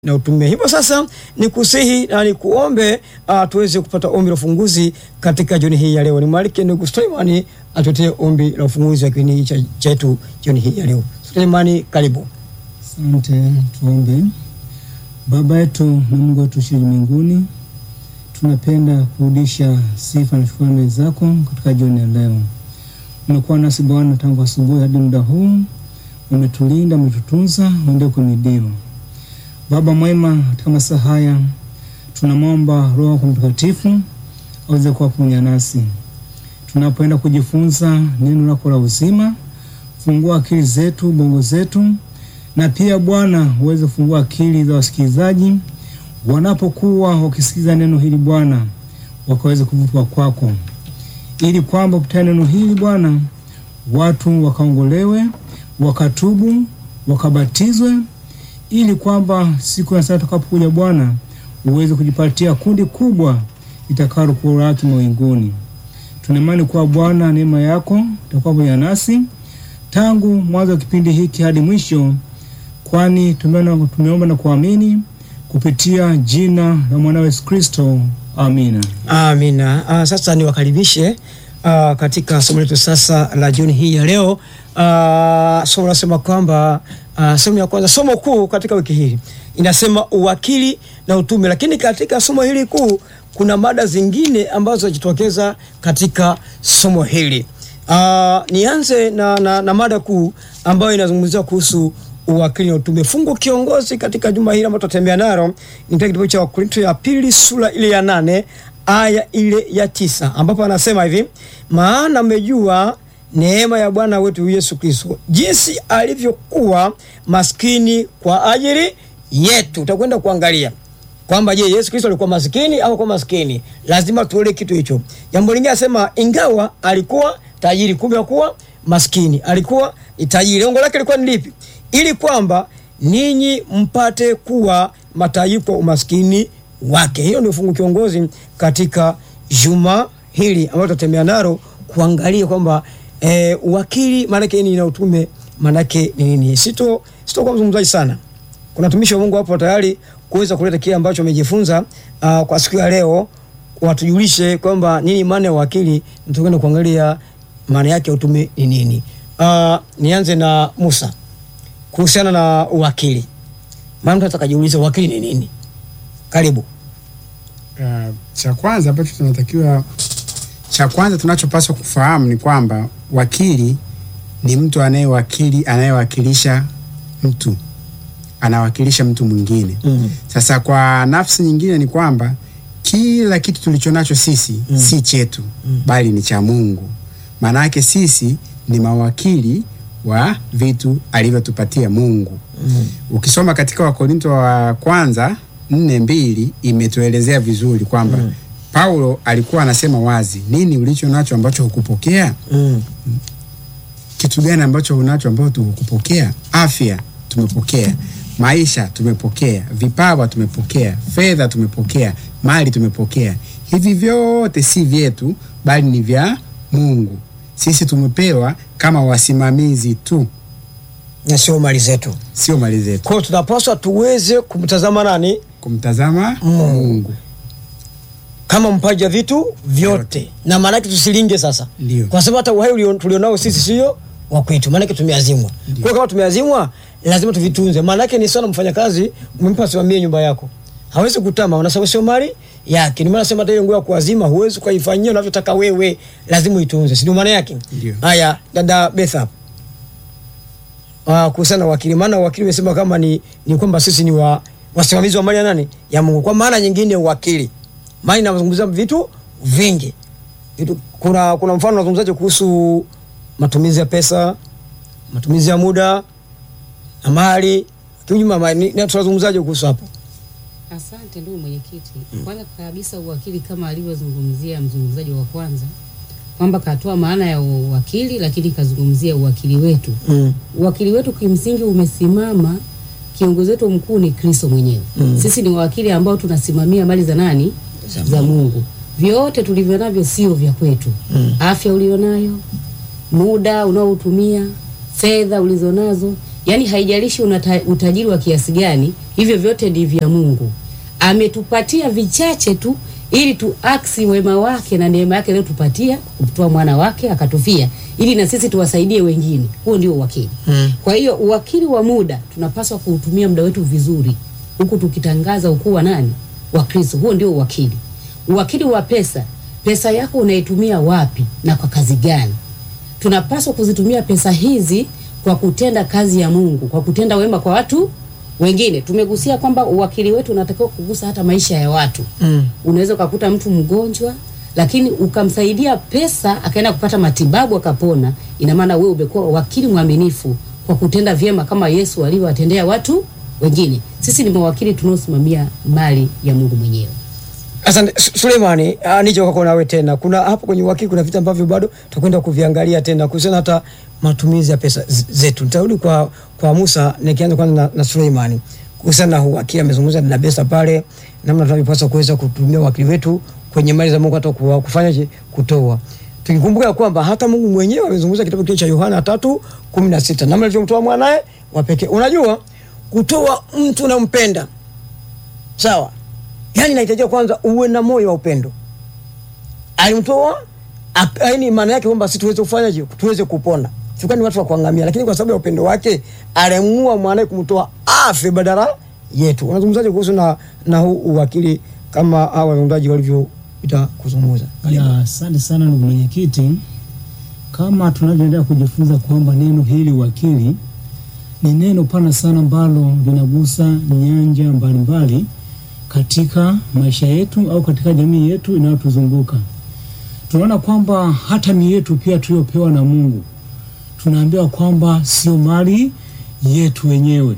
na utume. Hivyo sasa ni kusihi na ni kuombe tuweze kupata ombi la ufunguzi katika jioni hii ya leo. Ni maalike ndugu Suleimani atutetee ombi la ufunguzi wa kipindi chetu jioni hii ya leo. Suleimani, karibu. Asante, tuombe. Baba yetu na Mungu wetu uliye mbinguni, tunapenda kurudisha sifa na shukrani zako katika jioni ya leo. Umekuwa nasi Bwana tangu asubuhi hadi muda huu, umetulinda, umetutunza, uende kumidiwa. Baba mwema, katika masaa haya tunamwomba Roho Mtakatifu aweze kuwa pamoja nasi tunapoenda kujifunza neno lako la uzima. Fungua akili zetu, bongo zetu, na pia Bwana uweze kufungua akili za wasikilizaji wanapokuwa wakisikiza neno hili Bwana, wakaweze kuvutwa kwako, ili kwamba kupitia neno hili Bwana watu wakaongolewe, wakatubu, wakabatizwe, ili kwamba siku ya sasa tutakapokuja Bwana uweze kujipatia kundi kubwa litakalo kulaki mawinguni. Tunaimani kwa Bwana neema yako itakuwa pamoja nasi tangu mwanzo wa kipindi hiki hadi mwisho, kwani tumeomba na kuamini kupitia jina la mwanawe Yesu Kristo. Amina. Amina. Sasa niwakaribishe katika somo letu sasa la jioni hii ya leo. Somo nasema kwamba somo ya kwanza, somo kuu katika wiki hii inasema uwakili na utume, lakini katika somo hili kuu kuna mada zingine ambazo zinajitokeza katika somo hili. Nianze na mada kuu ambayo inazungumzia kuhusu uwakili na utume. Fungu kiongozi katika juma hili ambalo tutatembea nalo ni kitabu cha Wakorintho ya pili sura ile ya 8 aya ile ya 9, ambapo anasema hivi: maana mmejua neema ya Bwana wetu Yesu Kristo, jinsi alivyokuwa maskini kwa ajili yetu. Tutakwenda kuangalia kwamba je, Yesu Kristo alikuwa maskini au kwa maskini? Lazima tuone kitu hicho. Jambo lingine anasema ingawa alikuwa tajiri, kumbe hakuwa maskini, alikuwa ni tajiri. Lengo lake lilikuwa ni lipi? Ili kwamba ninyi mpate kuwa matajiri kwa umaskini wake. Hiyo ndio fungu kiongozi katika juma hili ambalo tutatembea nalo kuangalia kwamba uwakili maana yake nini na utume maana yake ni nini. Sito kwa mzungumzaji sana. Kuna tumishi wa Mungu hapo tayari kuweza kuleta kile ambacho wamejifunza kwa siku ya leo, watujulishe kwamba nini maana ya uwakili, tutakwenda kuangalia maana yake utume ni nini. Nianze na Musa kuhusiana na uwakili. Maana mtu atakajiuliza uwakili ni nini? Karibu. Cha kwanza tunachopaswa kufahamu ni kwamba wakili ni mtu anayewakilisha mtu, anawakilisha mtu mwingine. Sasa kwa nafsi nyingine ni kwamba kila kitu tulichonacho sisi si chetu, bali ni cha Mungu. Maana yake sisi ni mawakili wa vitu alivyotupatia Mungu. Ukisoma katika Wakorintho wa kwanza 4:2 imetuelezea vizuri kwamba Paulo alikuwa anasema wazi, nini ulicho nacho ambacho hukupokea? Kitu gani ambacho unacho ambacho hukupokea? Afya tumepokea, maisha tumepokea, vipawa tumepokea, fedha tumepokea, mali tumepokea. Hivi vyote si vyetu bali ni vya Mungu. Sisi tumepewa kama wasimamizi tu, na sio mali zetu. Sio mali zetu. Kwa tunapaswa tuweze kumtazama nani? Kumtazama Mungu kama mpaji wa vitu vyote. Na maana yake tusilinge sasa. Ndiyo. Kwa sababu hata uhai tulionao sisi sio wa kwetu, maana yake tumeazimwa. Kwa kama tumeazimwa lazima tuvitunze. Maana yake ni sana mfanyakazi umempa simamie nyumba yako, hawezi kutama, unasema sio mali yake. Ni maana nasema hata ile nguo ya kuazima huwezi kuifanyia unavyotaka wewe, lazima uitunze. Si ndio maana yake? Haya, dada Betha, kuhusiana na wakili, maana wakili umesema kama ni kwamba sisi ni wasimamizi wa mali ya nani? Ya Mungu. Kwa maana nyingine wakili maana inazungumzia vitu vingi. Kuna mfano unazungumzaje kuhusu matumizi ya pesa, matumizi ya muda na mali? Kiujumla na tunazungumzaje kuhusu hapo? Asante ndugu mwenyekiti. Kwanza kabisa uwakili kama alivyozungumzia mzungumzaji wa kwanza kwamba katoa maana ya uwakili, lakini kazungumzia uwakili wetu. Uwakili wetu kimsingi umesimama, kiongozi wetu mkuu ni Kristo mwenyewe. Sisi ni wakili ambao tunasimamia mali za nani? Za Mungu. Vyote tulivyo navyo sio vya kwetu. Afya ulionayo, muda unaotumia, fedha ulizonazo, Yaani haijalishi utajiri wa kiasi gani, hivyo vyote ni vya Mungu. Ametupatia vichache tu ili tuaksi wema wake na neema yake leo tupatia kutoa mwana wake akatufia ili na sisi tuwasaidie wengine. Huo ndio uwakili. Kwa hiyo uwakili wa muda tunapaswa kuutumia muda wetu vizuri huku tukitangaza ukuu wa nani? Wa Kristo. Huo ndio uwakili. Uwakili wa pesa, pesa yako unaitumia wapi na kwa kazi gani? Tunapaswa kuzitumia pesa hizi kwa kutenda kazi ya Mungu, kwa kutenda wema kwa watu wengine. Tumegusia kwamba uwakili wetu unatakiwa kugusa hata maisha ya watu. Unaweza kukuta mtu mgonjwa lakini ukamsaidia pesa akaenda kupata matibabu akapona. Ina maana wewe umekuwa wakili mwaminifu kwa kutenda vyema kama Yesu alivyowatendea watu wengine. Sisi ni mawakili tunaosimamia mali ya Mungu mwenyewe. Asante Suleimani, nije kwako nawe tena. Kuna hapo kwenye wakili kuna vitu ambavyo bado tutakwenda kuviangalia tena kuhusiana hata matumizi ya pesa zetu. Nitarudi kwa Musa nikianza kwanza na Suleimani. Kuhusiana na wakili amezungumza na Besa pale namna tunavyopaswa kuweza kutumia wakili wetu kwenye mali za Mungu hata kufanyaje kutoa. Tukikumbuka kwamba hata Mungu mwenyewe amezungumza kitabu kile cha Yohana 3:16 namna alivyomtoa mwanae wa pekee. Unajua kutoa mtu unampenda. Sawa? Yaani inahitaji kwanza uwe na moyo wa upendo. Alimtoa yaani maana yake kwamba sisi tuweze kufanyaje? Tuweze kupona. Sio ni watu wa kuangamia, lakini kwa sababu ya upendo wake aliamua mwanae kumtoa afe badala yetu. Unazungumzaje kuhusu na huu uwakili kama hao waundaji walivyoita kuzungumza? Asante sana ndugu mwenyekiti. Kama tunavyoendelea kujifunza kwamba neno hili wakili ni neno pana sana ambalo linagusa nyanja mbalimbali katika maisha yetu au katika jamii yetu inayotuzunguka. Tunaona kwamba hata miili yetu pia tuliyopewa na Mungu, tunaambiwa kwamba sio mali yetu wenyewe.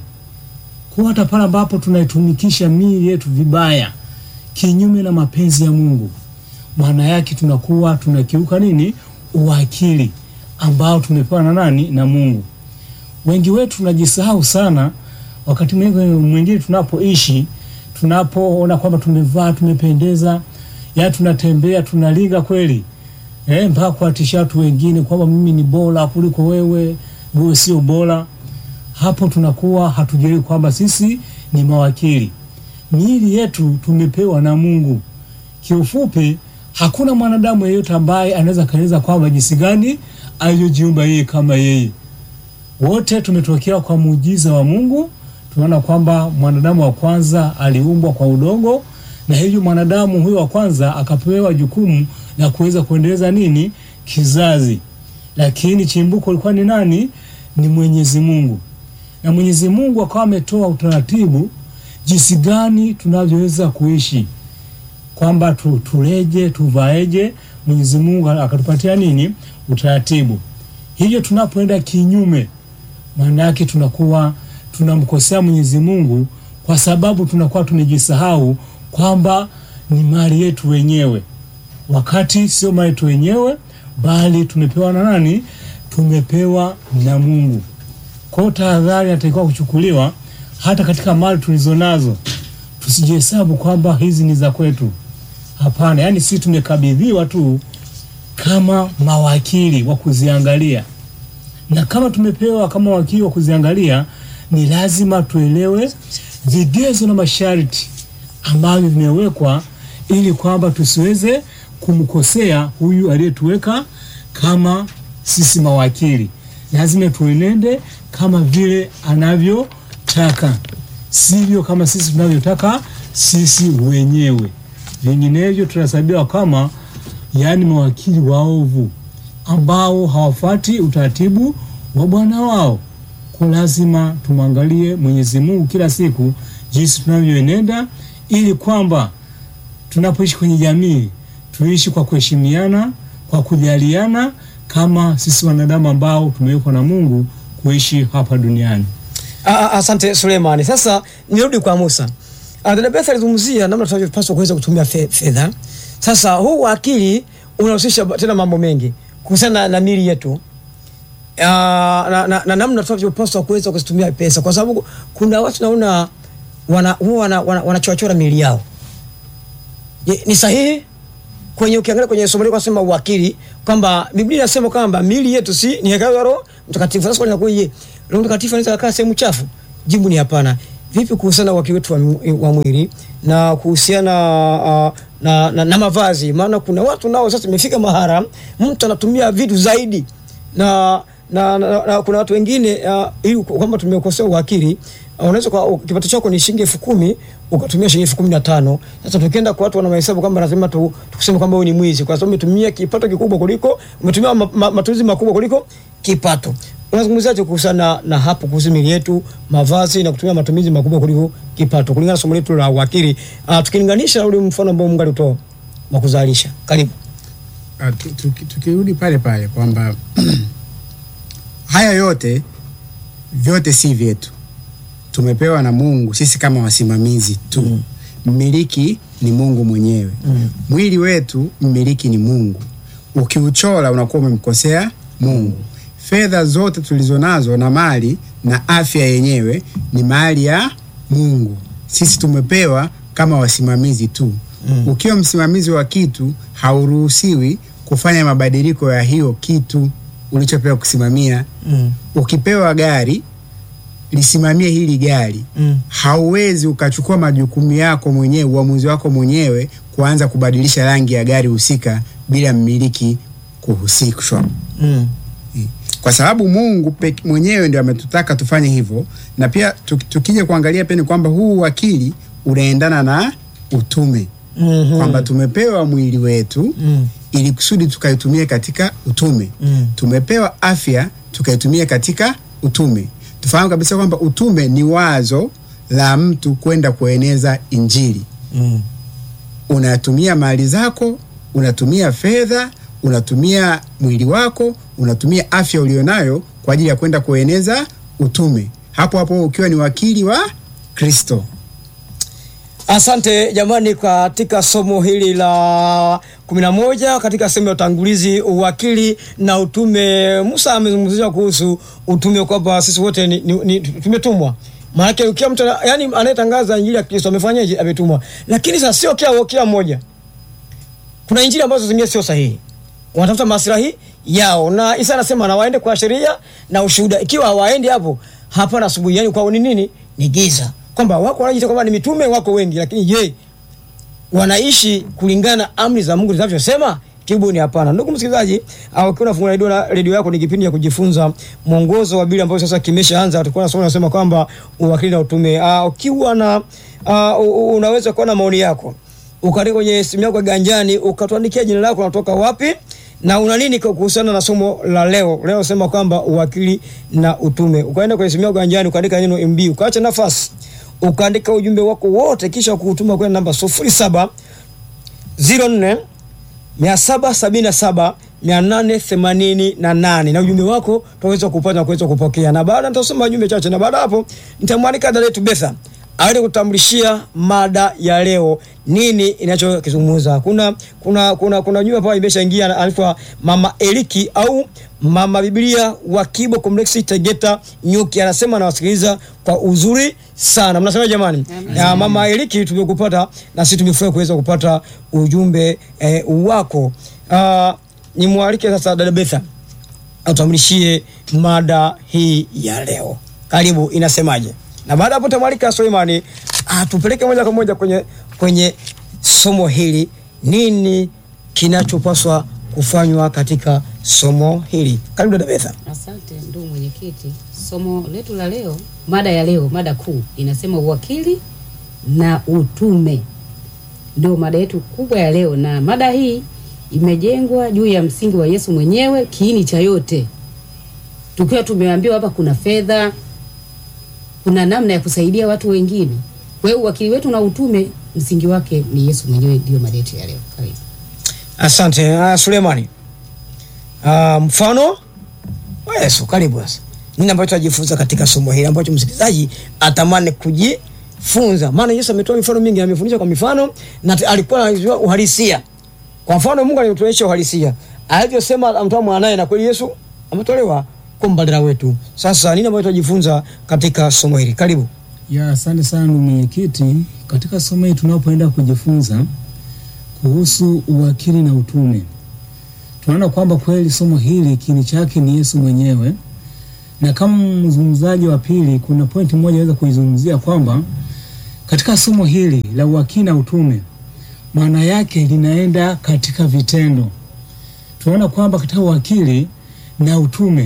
Kwa hata pale ambapo tunaitumikisha miili yetu vibaya kinyume na mapenzi ya Mungu, maana yake tunakuwa tunakiuka nini? Uwakili ambao tumepewa na nani? Na Mungu. Wengi wetu tunajisahau sana wakati mwingine tunapoishi, tunapoona kwamba tumevaa tumependeza, ya tunatembea tunalinga kweli mpaka kuatisha watu wengine kwamba mimi ni bora kuliko wewe sio bora. Hapo tunakuwa hatujui kwamba sisi ni mawakili. Miili yetu tumepewa na Mungu. Kiufupi, hakuna mwanadamu yeyote ambaye anaweza kaeleza kwamba jinsi gani aliyojiumba yeye kama yeye. Wote tumetokea kwa muujiza wa Mungu. Tunaona kwamba mwanadamu wa kwanza aliumbwa kwa udongo, na hivyo mwanadamu huyo wa kwanza akapewa jukumu la kuweza kuendeleza nini? Kizazi. Lakini chimbuko lilikuwa ni nani? Ni Mwenyezi Mungu. Na Mwenyezi Mungu akawa ametoa utaratibu jinsi gani tunavyoweza kuishi, kwamba tuleje, tuvaeje. Mwenyezi Mungu akatupatia nini? Utaratibu. Hivyo tunapoenda kinyume, maana yake tunakuwa tunamkosea Mwenyezi Mungu, kwa sababu tunakuwa tumejisahau kwamba ni mali yetu wenyewe, wakati sio mali yetu wenyewe, bali tumepewa na nani? Tumepewa na Mungu. Kwa tahadhari inatakiwa kuchukuliwa hata katika mali tulizonazo. Tusijihesabu kwamba hizi ni za kwetu. Hapana, yani sisi tumekabidhiwa tu kama mawakili wa kuziangalia. Na kama tumepewa kama wakili wa kuziangalia, ni lazima tuelewe vigezo na masharti ambavyo vimewekwa ili kwamba tusiweze kumkosea huyu aliyetuweka kama sisi mawakili. Lazima tuenende kama vile anavyotaka, sivyo kama sisi tunavyotaka sisi wenyewe. Vinginevyo tunahesabiwa kama yani mawakili waovu ambao hawafuati utaratibu wa bwana wao. Kwa lazima tumwangalie Mwenyezi Mungu kila siku jinsi tunavyoenenda, ili kwamba tunapoishi kwenye jamii tuishi kwa kuheshimiana, kwa kujaliana kama sisi wanadamu ambao tumewekwa na Mungu kuishi hapa duniani. Asante Suleimani. Sasa nirudi kwa Musa. Dada Beth alizungumzia namna tunavyopaswa kuweza kutumia fedha. Sasa huu wakili unahusisha tena mambo mengi kuhusiana na mili yetu. Na namna tunavyopaswa kuweza kutumia pesa, kwa sababu kuna watu naona wanachochora mili yao. Ni sahihi? Ukiangalia kwenye somo lako nasema wakili kwamba Biblia inasema kwamba mili yetu si ni hekalu la Roho Mtakatifu. Sasa linakuwa je, Roho Mtakatifu anaweza kukaa sehemu chafu? Jibu ni hapana. Vipi kuhusiana na wakili wetu wa mwili na kuhusiana na mavazi? Maana kuna watu nao sasa imefika mahara mtu anatumia vitu zaidi na kuna watu wengine ili kwamba tumekosea wakili, unaweza kwa kipato chako ni shilingi 10,000 ukatumia shilingi 15,000. Sasa tukienda kwa watu wana mahesabu kwamba lazima tukuseme kwamba wewe ni mwizi kwa sababu umetumia kipato kikubwa kuliko umetumia matumizi makubwa kuliko kipato. Unazungumziaje kuhusiana na hapo kuhusu mili yetu, mavazi na kutumia matumizi makubwa kuliko kipato kulingana na somo letu la wakili, tukilinganisha ule mfano ambao Mungu alitoa wa kuzalisha? Karibu. Tukirudi pale pale kwamba haya yote vyote si vyetu, tumepewa na Mungu sisi kama wasimamizi tu. Mmiliki ni Mungu mwenyewe. Mwili wetu mmiliki ni Mungu. Ukiuchola unakuwa umemkosea Mungu. Fedha zote tulizonazo na mali na afya yenyewe ni mali ya Mungu. Sisi tumepewa kama wasimamizi tu. Ukiwa msimamizi wa kitu hauruhusiwi kufanya mabadiliko ya hiyo kitu ulichopewa kusimamia. Ukipewa gari lisimamie hili gari, hauwezi ukachukua majukumu yako mwenyewe, uamuzi wako mwenyewe kuanza kubadilisha rangi ya gari husika bila mmiliki kuhusishwa. Kwa sababu Mungu mwenyewe ndio ametutaka tufanye hivyo. Na pia tukija kuangalia pia ni kwamba huu wakili unaendana na utume. Kwamba tumepewa mwili wetu ili kusudi tukaitumie katika utume. Tumepewa afya tukaitumie katika utume. Tufahamu kabisa kwamba utume ni wazo la mtu kwenda kueneza Injili. Unatumia mali zako, unatumia fedha, unatumia mwili wako, unatumia afya ulionayo kwa ajili ya kwenda kueneza utume. Hapo hapo ukiwa ni wakili wa Kristo. Asante jamani, katika somo hili la 11 katika sehemu ya utangulizi uwakili na utume, Musa amezungumzia kuhusu utume kwamba sisi wote ni tumetumwa. Maana ukiwa mtu yani anayetangaza Injili ya Kristo amefanyaje? Ametumwa. Lakini sasa sio kila mmoja. Kuna injili ambazo zingine sio sahihi. Wanatafuta maslahi yao, na Isa anasema na waende kwa sheria na ushuhuda. Ikiwa hawaendi hapo, hapana asubuhi, yani kwa nini? Ni giza. Kwamba wako wanajiita kwamba ni mitume wako wengi, lakini je, wanaishi kulingana na amri za Mungu zinavyosema? Jibu ni hapana. Ndugu msikilizaji, ukiwa unafungua redio yako, ni kipindi ya kujifunza mwongozo wa Biblia ambao sasa kimeshaanza. Tulikuwa tunasoma nasema kwamba uwakili na utume. Ukiwa na unaweza kuona maoni yako ukaandika kwenye simu yako ganjani, ukatuandikia jina lako, unatoka wapi na una nini kuhusiana na somo la leo. Leo sema kwamba uwakili na utume. Ukaenda kwenye simu yako ganjani ukaandika neno MB, ukaacha nafasi, ukaandika ujumbe wako wote, kisha kuutuma kwa namba 0704 777 888 na ujumbe wako tutaweza kupata na kuweza kupokea. Na baada nitasoma ujumbe chache, na baada hapo nitamwalika dada yetu Betha aende kutambulishia mada ya leo, nini inachokizungumza. Kuna ujumbe hapa imeshaingia, anaitwa Mama Eliki au Mama Biblia wa Kibo Complex Tegeta Nyuki, anasema anawasikiliza kwa uzuri sana. Mnasema jamani? Ya Mama Eliki, tumekupata na sisi tumefurahi kuweza kupata ujumbe wako. Nimwalike sasa dada Betha atambulishie mada hii ya leo. Karibu, inasemaje? Na baada hapo tamwalika Suleimani atupeleke moja kwa moja kwenye somo hili, nini kinachopaswa kufanywa katika somo hili. Karibu dada Betha. Asante ndugu mwenyekiti. Somo letu la leo, mada ya leo, mada kuu inasema uwakili na utume. Ndio mada yetu kubwa ya leo, na mada hii imejengwa juu ya msingi wa Yesu mwenyewe, kiini cha yote. Tukiwa tumeambiwa hapa kuna fedha, kuna namna ya kusaidia watu wengine. Kwa hiyo uwakili wetu na utume msingi wake ni Yesu mwenyewe, ndio mada yetu ya leo. Karibu. Asante Suleimani. Mfano Yesu, karibu sasa. Nini ambacho tunajifunza katika somo hili ambacho msikilizaji atamani kujifunza? Maana Yesu ametoa mifano mingi, amefundisha kwa mifano na alikuwa anajua uhalisia. Kwa mfano Mungu alituonyesha uhalisia. Alivyosema amtoa mwanae, na kweli Yesu ametolewa kwa mbadala wetu. Sasa nini ambacho tunajifunza katika somo hili? Karibu. Asante sana mwenyekiti. Katika somo hili tunapoenda kujifunza kuhusu uwakili na utume, tunaona kwamba kweli somo hili kiini chake ni Yesu mwenyewe, Na kama mzungumzaji wa pili, kuna pointi moja naweza kuizungumzia kwamba katika somo hili la uwakili na utume, maana yake linaenda katika vitendo. Tunaona kwamba katika uwakili na utume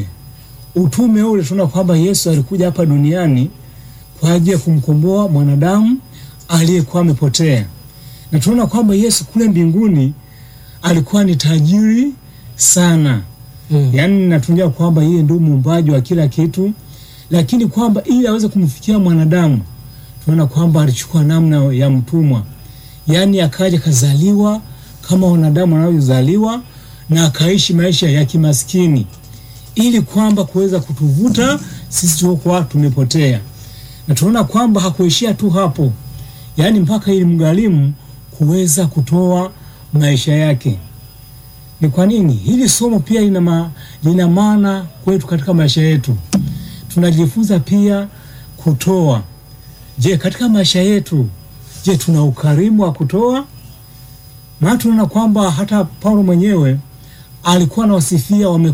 ule tunaona kwamba Yesu alikuja hapa duniani kwa ajili ya kumkomboa mwanadamu aliyekuwa amepotea. Na tunaona kwamba Yesu kule mbinguni alikuwa ni tajiri sana. Yaani natunjua kwamba yeye ndio muumbaji wa kila kitu, lakini kwamba ili aweze kumfikia mwanadamu, tunaona kwamba alichukua namna ya mtumwa. Yaani akaja kazaliwa kama wanadamu wanavyozaliwa na akaishi maisha ya kimaskini ili kwamba kuweza kutuvuta sisi tuliokuwa tumepotea. Na tunaona kwamba hakuishia tu hapo. Yaani mpaka ili mgharimu kuweza kutoa maisha yake. Ni kwa nini? Hili somo pia lina maana kwetu katika maisha yetu. Tunajifunza pia kutoa. Je, katika maisha yetu, je, tuna ukarimu wa kutoa? Maana tunaona kwamba hata Paulo mwenyewe alikuwa anawasifia wa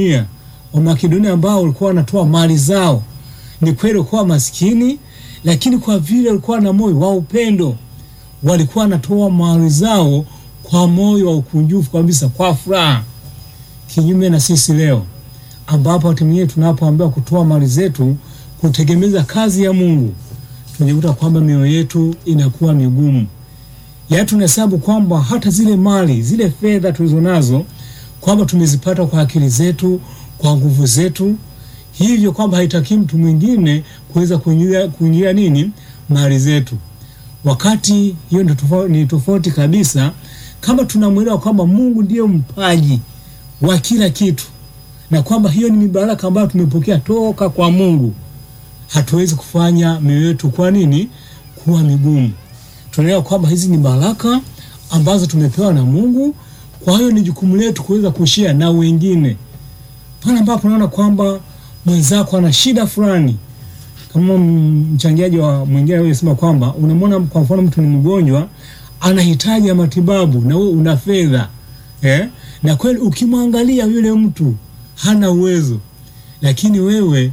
Makedonia ambao walikuwa wanatoa mali zao. Ni kweli walikuwa maskini, lakini kwa vile walikuwa na moyo wa upendo, walikuwa wanatoa mali zao kwa moyo wa ukunjufu kabisa, kwa furaha. Kinyume na sisi leo ambapo watu wenyewe tunapoambiwa kutoa mali zetu kutegemeza kazi ya Mungu, tunajikuta kwamba mioyo yetu inakuwa migumu. Yaani tunahesabu kwamba hata zile mali, zile fedha tulizonazo kwamba tumezipata kwa akili zetu, kwa nguvu zetu, hivyo kwamba haitaki mtu mwingine kuweza kuingia mali zetu. Wakati hiyo ni tofauti kabisa kama tunamwelewa kwamba Mungu ndiye mpaji wa kila kitu, na kwamba hiyo ni mibaraka ambayo tumepokea toka kwa Mungu. Hatuwezi kufanya mioyo yetu kuwa migumu. Tunaelewa kwamba hizi ni baraka ambazo tumepewa na Mungu, kwa hiyo ni jukumu letu kuweza kushare na wengine. Pale ambapo unaona kwamba mwenzako ana shida fulani, kama mchangiaji wa mwingine anasema kwamba unamwona kwa mfano mtu ni mgonjwa, anahitaji ya matibabu na wewe una fedha, na kweli ukimwangalia yule mtu hana uwezo, lakini wewe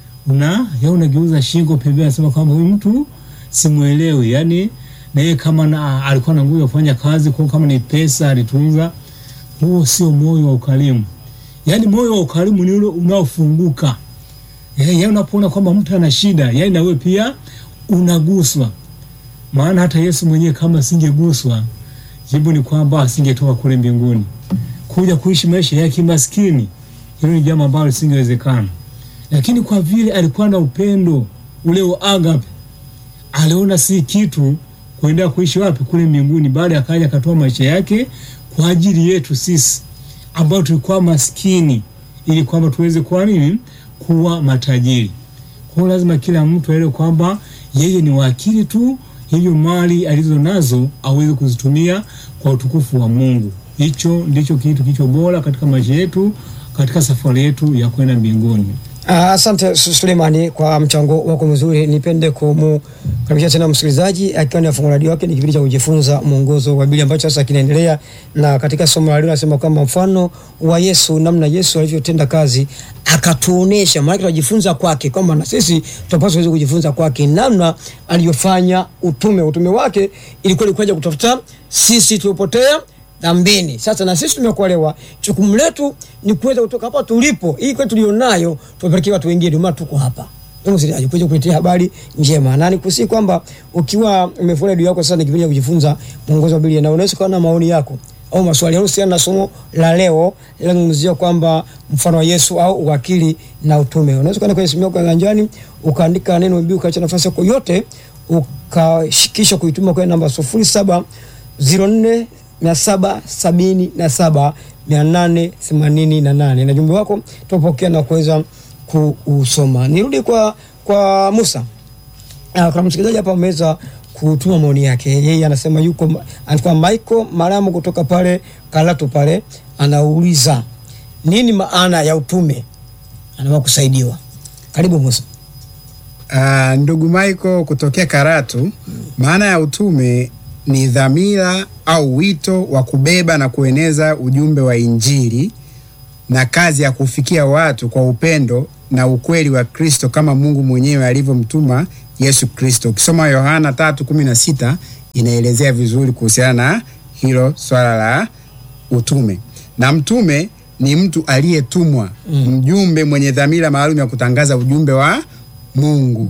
unageuza shingo pembeni, unasema kwamba huyu mtu simuelewi. Yaani na yeye kama alikuwa na nguvu ya kufanya kazi, kwa kama ni pesa alitunza. Huo sio moyo wa ukarimu. Yaani moyo wa ukarimu ni ule unaofunguka. Yaani unapoona kwamba mtu ana shida, yaani na wewe pia unaguswa. Maana hata Yesu mwenyewe kama singeguswa, jibu ni kwamba asingetoka kule mbinguni kuja kuishi maisha ya kimaskini. Hilo ni jambo ambalo lisingewezekana. Lakini kwa vile alikuwa na upendo ule wa agape, aliona si kitu kuenda kuishi wapi? Kule mbinguni. Baada akaja akatoa maisha yake kwa ajili yetu sisi ambao tulikuwa maskini, ili kwamba tuweze kuwa matajiri. Kwa hiyo lazima kila mtu aelewe kwamba yeye ni wakili tu, hivyo mali alizo nazo aweze kuzitumia kwa utukufu wa Mungu. Hicho ndicho kitu kicho bora katika maisha yetu, katika safari yetu ya kwenda mbinguni. Asante Sulemani kwa mchango wako mzuri. Nipende kumkaribisha tena msikilizaji akiwa ni afungua radio yake. Ni kipindi cha kujifunza mwongozo wa Biblia ambacho sasa kinaendelea, na katika somo la leo nasema kwamba mfano wa Yesu, namna Yesu alivyotenda kazi akatuonesha, maana tunajifunza kwake, kwamba na sisi tunapaswa kujifunza kwake namna aliyofanya utume wake ilikuwa kuja kutafuta sisi tulipotea dhambini. Sasa na sisi tumeokolewa, jukumu letu ni kuweza kutoka hapa tulipo, hii kwetu tulionayo tupelekee watu wengine. Maana tuko hapa msiaje kuja kuletea habari njema. Na nikusi kwamba ukiwa umefanya radio yako sasa, ni kipindi cha kujifunza mwongozo wa Biblia, na unaweza kuwa na maoni yako au maswali yanayohusiana na somo la leo linazungumzia kwamba mfano wa Yesu au uwakili na utume. Unaweza kwenda kwenye simu yako ya ganjani ukaandika neno Biblia, ukaacha nafasi yako yote ukashikisha kuituma kwa namba 0704777888 na jumbe wako tupokea na kuweza kuusoma. Nirudi kwa Musa. Kuna msikilizaji hapa ameweza kutuma maoni yake. Yeye anasema alikuwa Michael Maramu kutoka pale Karatu pale, anauliza nini maana ya utume, anaomba kusaidiwa. Karibu Musa. Ndugu Michael kutokea Karatu, maana ya utume ni dhamira au wito wa kubeba na kueneza ujumbe wa Injili na kazi ya kufikia watu kwa upendo na ukweli wa Kristo kama Mungu mwenyewe alivyomtuma Yesu Kristo. Ukisoma Yohana 3:16 inaelezea vizuri kuhusiana na hilo swala la utume. Na mtume ni mtu aliyetumwa, mjumbe mwenye dhamira maalum ya kutangaza ujumbe wa Mungu.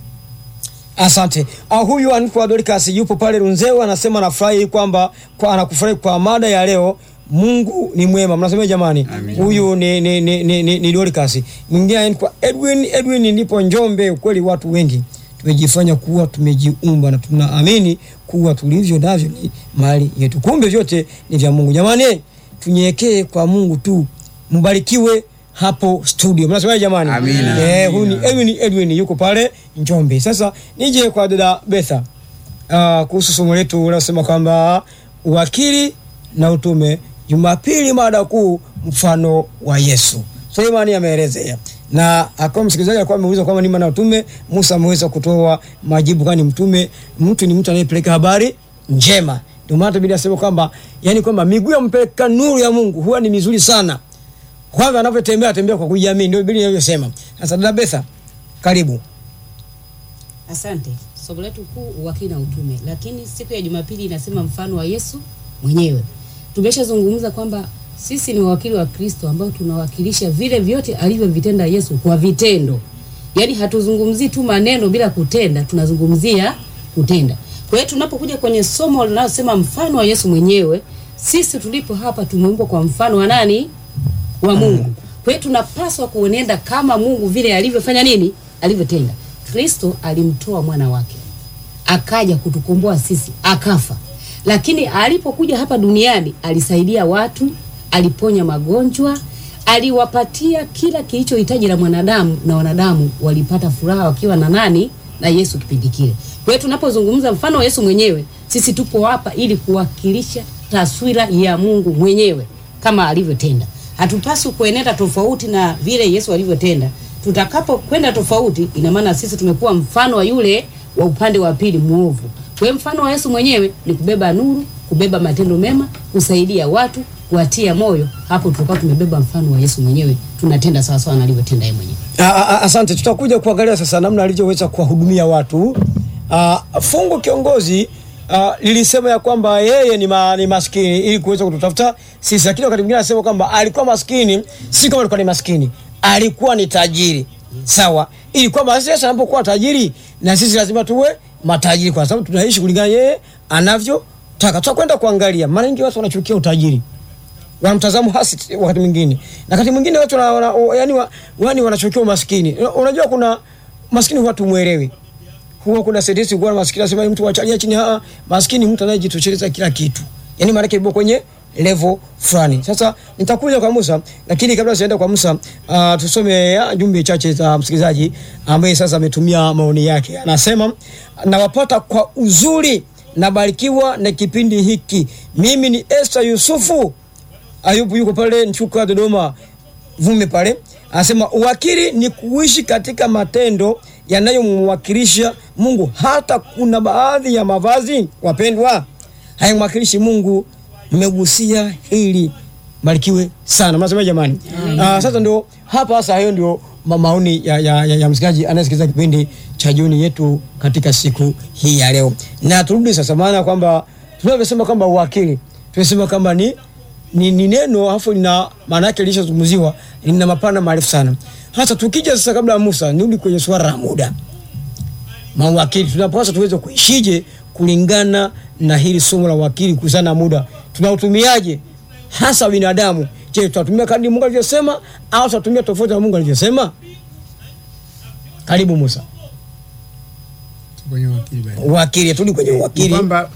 Asante. Huyu Anko Dorcas yupo pale Runzewe, anasema anafurahi kwamba anakufurahi kwa mada ya leo. Mungu ni mwema. Mnasema jamani? Huyu ni Dorcas. Mwingine kwa Edwin ndipo Njombe. Ukweli watu wengi tumejifanya kuwa tumejiumba na tunaamini kuwa tulivyo navyo ni mali yetu. Kumbe vyote ni vya Mungu. Jamani, tunyekee kwa Mungu tu. Mbarikiwe hapo studio. Mnasema jamani? Huyu ni Edwin yuko pale Njombe. Sasa nije kwa dada Betha. Kuhusu somo letu unasema kwamba uwakili na utume, Jumapili mada kuu mfano wa Yesu. Suleimani ameelezea. Na akawa msikilizaji alikuwa ameuliza kwamba ni maana utume. Musa ameweza kutoa majibu kwani mtume mtu ni mtu anayepeleka habari njema. Ndio maana Biblia inasema kwamba yani kwamba miguu ya mpeleka nuru ya Mungu huwa ni mizuri sana. Kwanza anapotembea kwa kujiamini, ndio Biblia inasema. Sasa dada Betha, karibu. Asante. Somo letu kuu uwakili na utume, lakini siku ya Jumapili inasema mfano wa Yesu mwenyewe. Tumeshazungumza kwamba sisi ni wawakili wa Kristo ambao tunawakilisha vile vyote alivyovitenda Yesu kwa vitendo. Yaani hatuzungumzii tu maneno bila kutenda, tunazungumzia kutenda. Kwa hiyo tunapokuja kwenye somo linalosema mfano wa Yesu mwenyewe, sisi tulipo hapa tumeumbwa kwa mfano wa nani? Wa Mungu. Kwa hiyo tunapaswa kuenenda kama Mungu vile alivyofanya nini? Alivyotenda. Kristo alimtoa mwana wake, akaja kutukomboa sisi, akafa. Lakini alipokuja hapa duniani alisaidia watu, aliponya magonjwa, aliwapatia kila kilichohitaji la mwanadamu, na wanadamu walipata furaha wakiwa na nani? Na Yesu kipindi kile. Kwa hiyo tunapozungumza mfano wa Yesu mwenyewe, sisi tupo hapa ili kuwakilisha taswira ya Mungu mwenyewe kama alivyotenda. Hatupaswi kuenenda tofauti na vile Yesu alivyotenda. Tutakapo kwenda tofauti, ina maana sisi tumekuwa mfano wa yule wa upande wa pili muovu. Kwa hiyo mfano wa Yesu mwenyewe ni kubeba nuru, kubeba matendo mema, kusaidia watu, kuatia moyo. Hapo tutakuwa tumebeba mfano wa Yesu mwenyewe, tunatenda sawa sawa na alivyotenda yeye mwenyewe. Asante. Tutakuja kuangalia sasa namna alivyoweza kuwahudumia watu. Fungu kiongozi lilisema ya kwamba yeye ni maskini ili kuweza kututafuta sisi, lakini wakati mwingine anasema kwamba alikuwa maskini, si kama alikuwa ni maskini, alikuwa ni tajiri. Sawa, ili kwamba sisi anapokuwa tajiri na sisi lazima tuwe matajiri kwa sababu tunaishi kulingana yeye anavyotaka. Tutakwenda kuangalia mara nyingi watu wanachukia utajiri, wanamtazamo hasi wakati mwingine, na wakati mwingine watu yani wanachukia umaskini. Unajua kuna maskini watu muelewi. Huwa kuna sentensi kwa maskini anasema mtu wachalia chini. Maskini mtu anayejitosheleza kila kitu, yani maana yake kwenye level fulani. Sasa nitakuja kwa Musa, lakini kabla sienda kwa Musa, tusome jumbe chache za msikilizaji ambaye sasa ametumia maoni yake. Anasema nawapata kwa uzuri, nabarikiwa na kipindi hiki. Mimi ni Esther Yusufu. Ayubu yuko pale Nchuka Dodoma Vume pale. Anasema uwakili ni kuishi katika matendo yanayomwakilisha Mungu. Hata kuna baadhi ya mavazi wapendwa hayamwakilishi Mungu. Mmegusia hili, barikiwe sana. Mnasema jamani? Sasa ndio hapa sasa, hayo ndio maoni ya msikilizaji anayesikiliza kipindi cha jioni yetu katika siku hii ya leo. Na turudi sasa, maana kwamba tunavyosema kwamba uwakili, tunasema kwamba ni neno afu lina maana yake lishazungumziwa, lina mapana marefu sana. Hasa tukija sasa, kabla ya Musa, nirudi kwenye swala la muda. Mawakili tunapaswa tuweze kuishije kulingana na hili somo la wakili kuhusiana na muda. Tunautumiaje hasa binadamu? Je, tutatumia kadri Mungu alivyosema au tutatumia tofauti na Mungu alivyosema? Karibu Musa. Kwenye wakili bali. Wakili, turudi kwenye wakili. Kwamba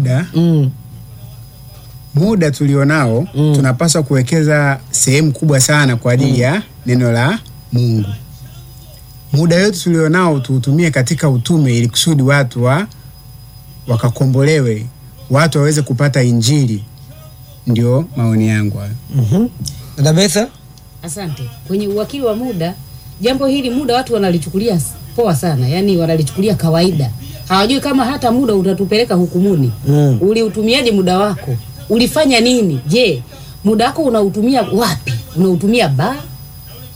muda tulionao tunapaswa kuwekeza sehemu kubwa sana kwa ajili ya neno la Mungu. Muda wetu tulionao tuutumie katika utume ili kusudi watu wakakombolewe, watu waweze kupata injili. Ndio maoni yangu hayo. Dada Betha? Asante. Kwenye uwakili wa muda, jambo hili muda watu wanalichukulia poa sana, yani wanalichukulia kawaida. Hawajui kama hata muda utatupeleka hukumuni. Uliutumiaje muda wako? Ulifanya nini? Je, muda wako unautumia wapi? Unautumia baa?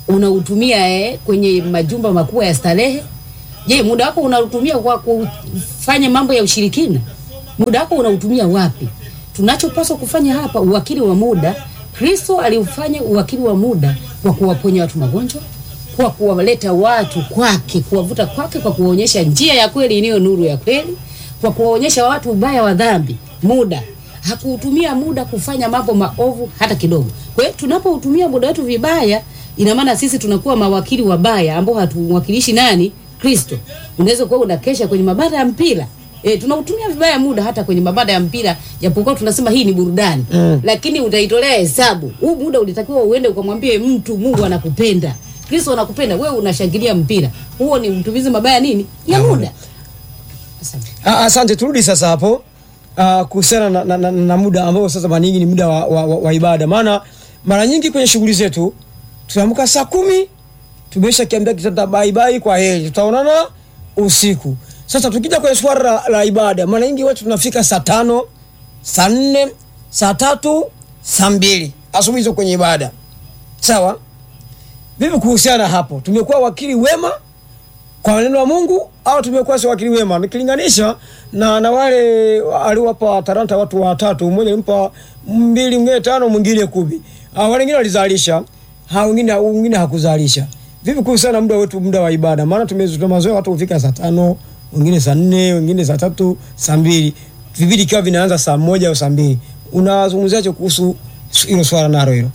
unautumia kwenye majumba makubwa ya starehe? Je, muda wako unautumia kwa kufanya mambo ya ushirikina? Muda wako unautumia wapi? Tunachopaswa kufanya hapa, uwakili wa muda. Kristo aliufanya uwakili wa muda kwa kuwaponya watu magonjwa, kwa kuwaleta watu kwake, kuwavuta kwake, kwa kuwaonyesha njia ya kweli iliyo nuru ya kweli, kwa kuwaonyesha watu ubaya wa dhambi. Muda hakuutumia muda kufanya mambo maovu hata kidogo. Kwa hiyo tunapoutumia muda wetu vibaya, ina maana sisi tunakuwa mawakili wabaya ambao hatumwakilishi nani? Kristo. Unaweza kuwa unakesha kwenye mabanda ya mpira. Tunautumia vibaya muda hata kwenye mabanda ya mpira, japokuwa tunasema hii ni burudani. Lakini utaitolea hesabu. Huu muda ulitakiwa uende ukamwambie mtu Mungu anakupenda. Kristo anakupenda. Wewe unashangilia mpira. Huo ni mtumizi mabaya nini? Ya muda. Asante, turudi sasa hapo. Kuhusiana na muda ambao sasa mara nyingi ni muda wa ibada. Maana mara nyingi kwenye shughuli zetu tunaamka saa 10, tumesha kiambia kitata bye bye, kwa heri, tutaonana usiku. Sasa tukija kwenye swala la ibada, mara nyingi watu tunafika saa 5, saa 4, saa 3, saa 2 asubuhi hizo kwenye ibada. Sawa? Vipi kuhusiana hapo? Tumekuwa wakili wema kwa neno la Mungu au tumekuwa si wakili wema? Nikilinganisha na wale aliwapa talanta watu watatu, mmoja alimpa 2, mwingine 5, mwingine 10. Wale wengine walizalisha, wengine hakuzalisha. Vipi kuhusiana na muda wetu, muda wa ibada? Maana tumezoea watu kufika saa 5, wengine saa 4, wengine saa 3, saa 2. Vipindi kiwa vinaanza saa 1 au saa 2. Unazungumziaje kuhusu hilo swala nalo hilo?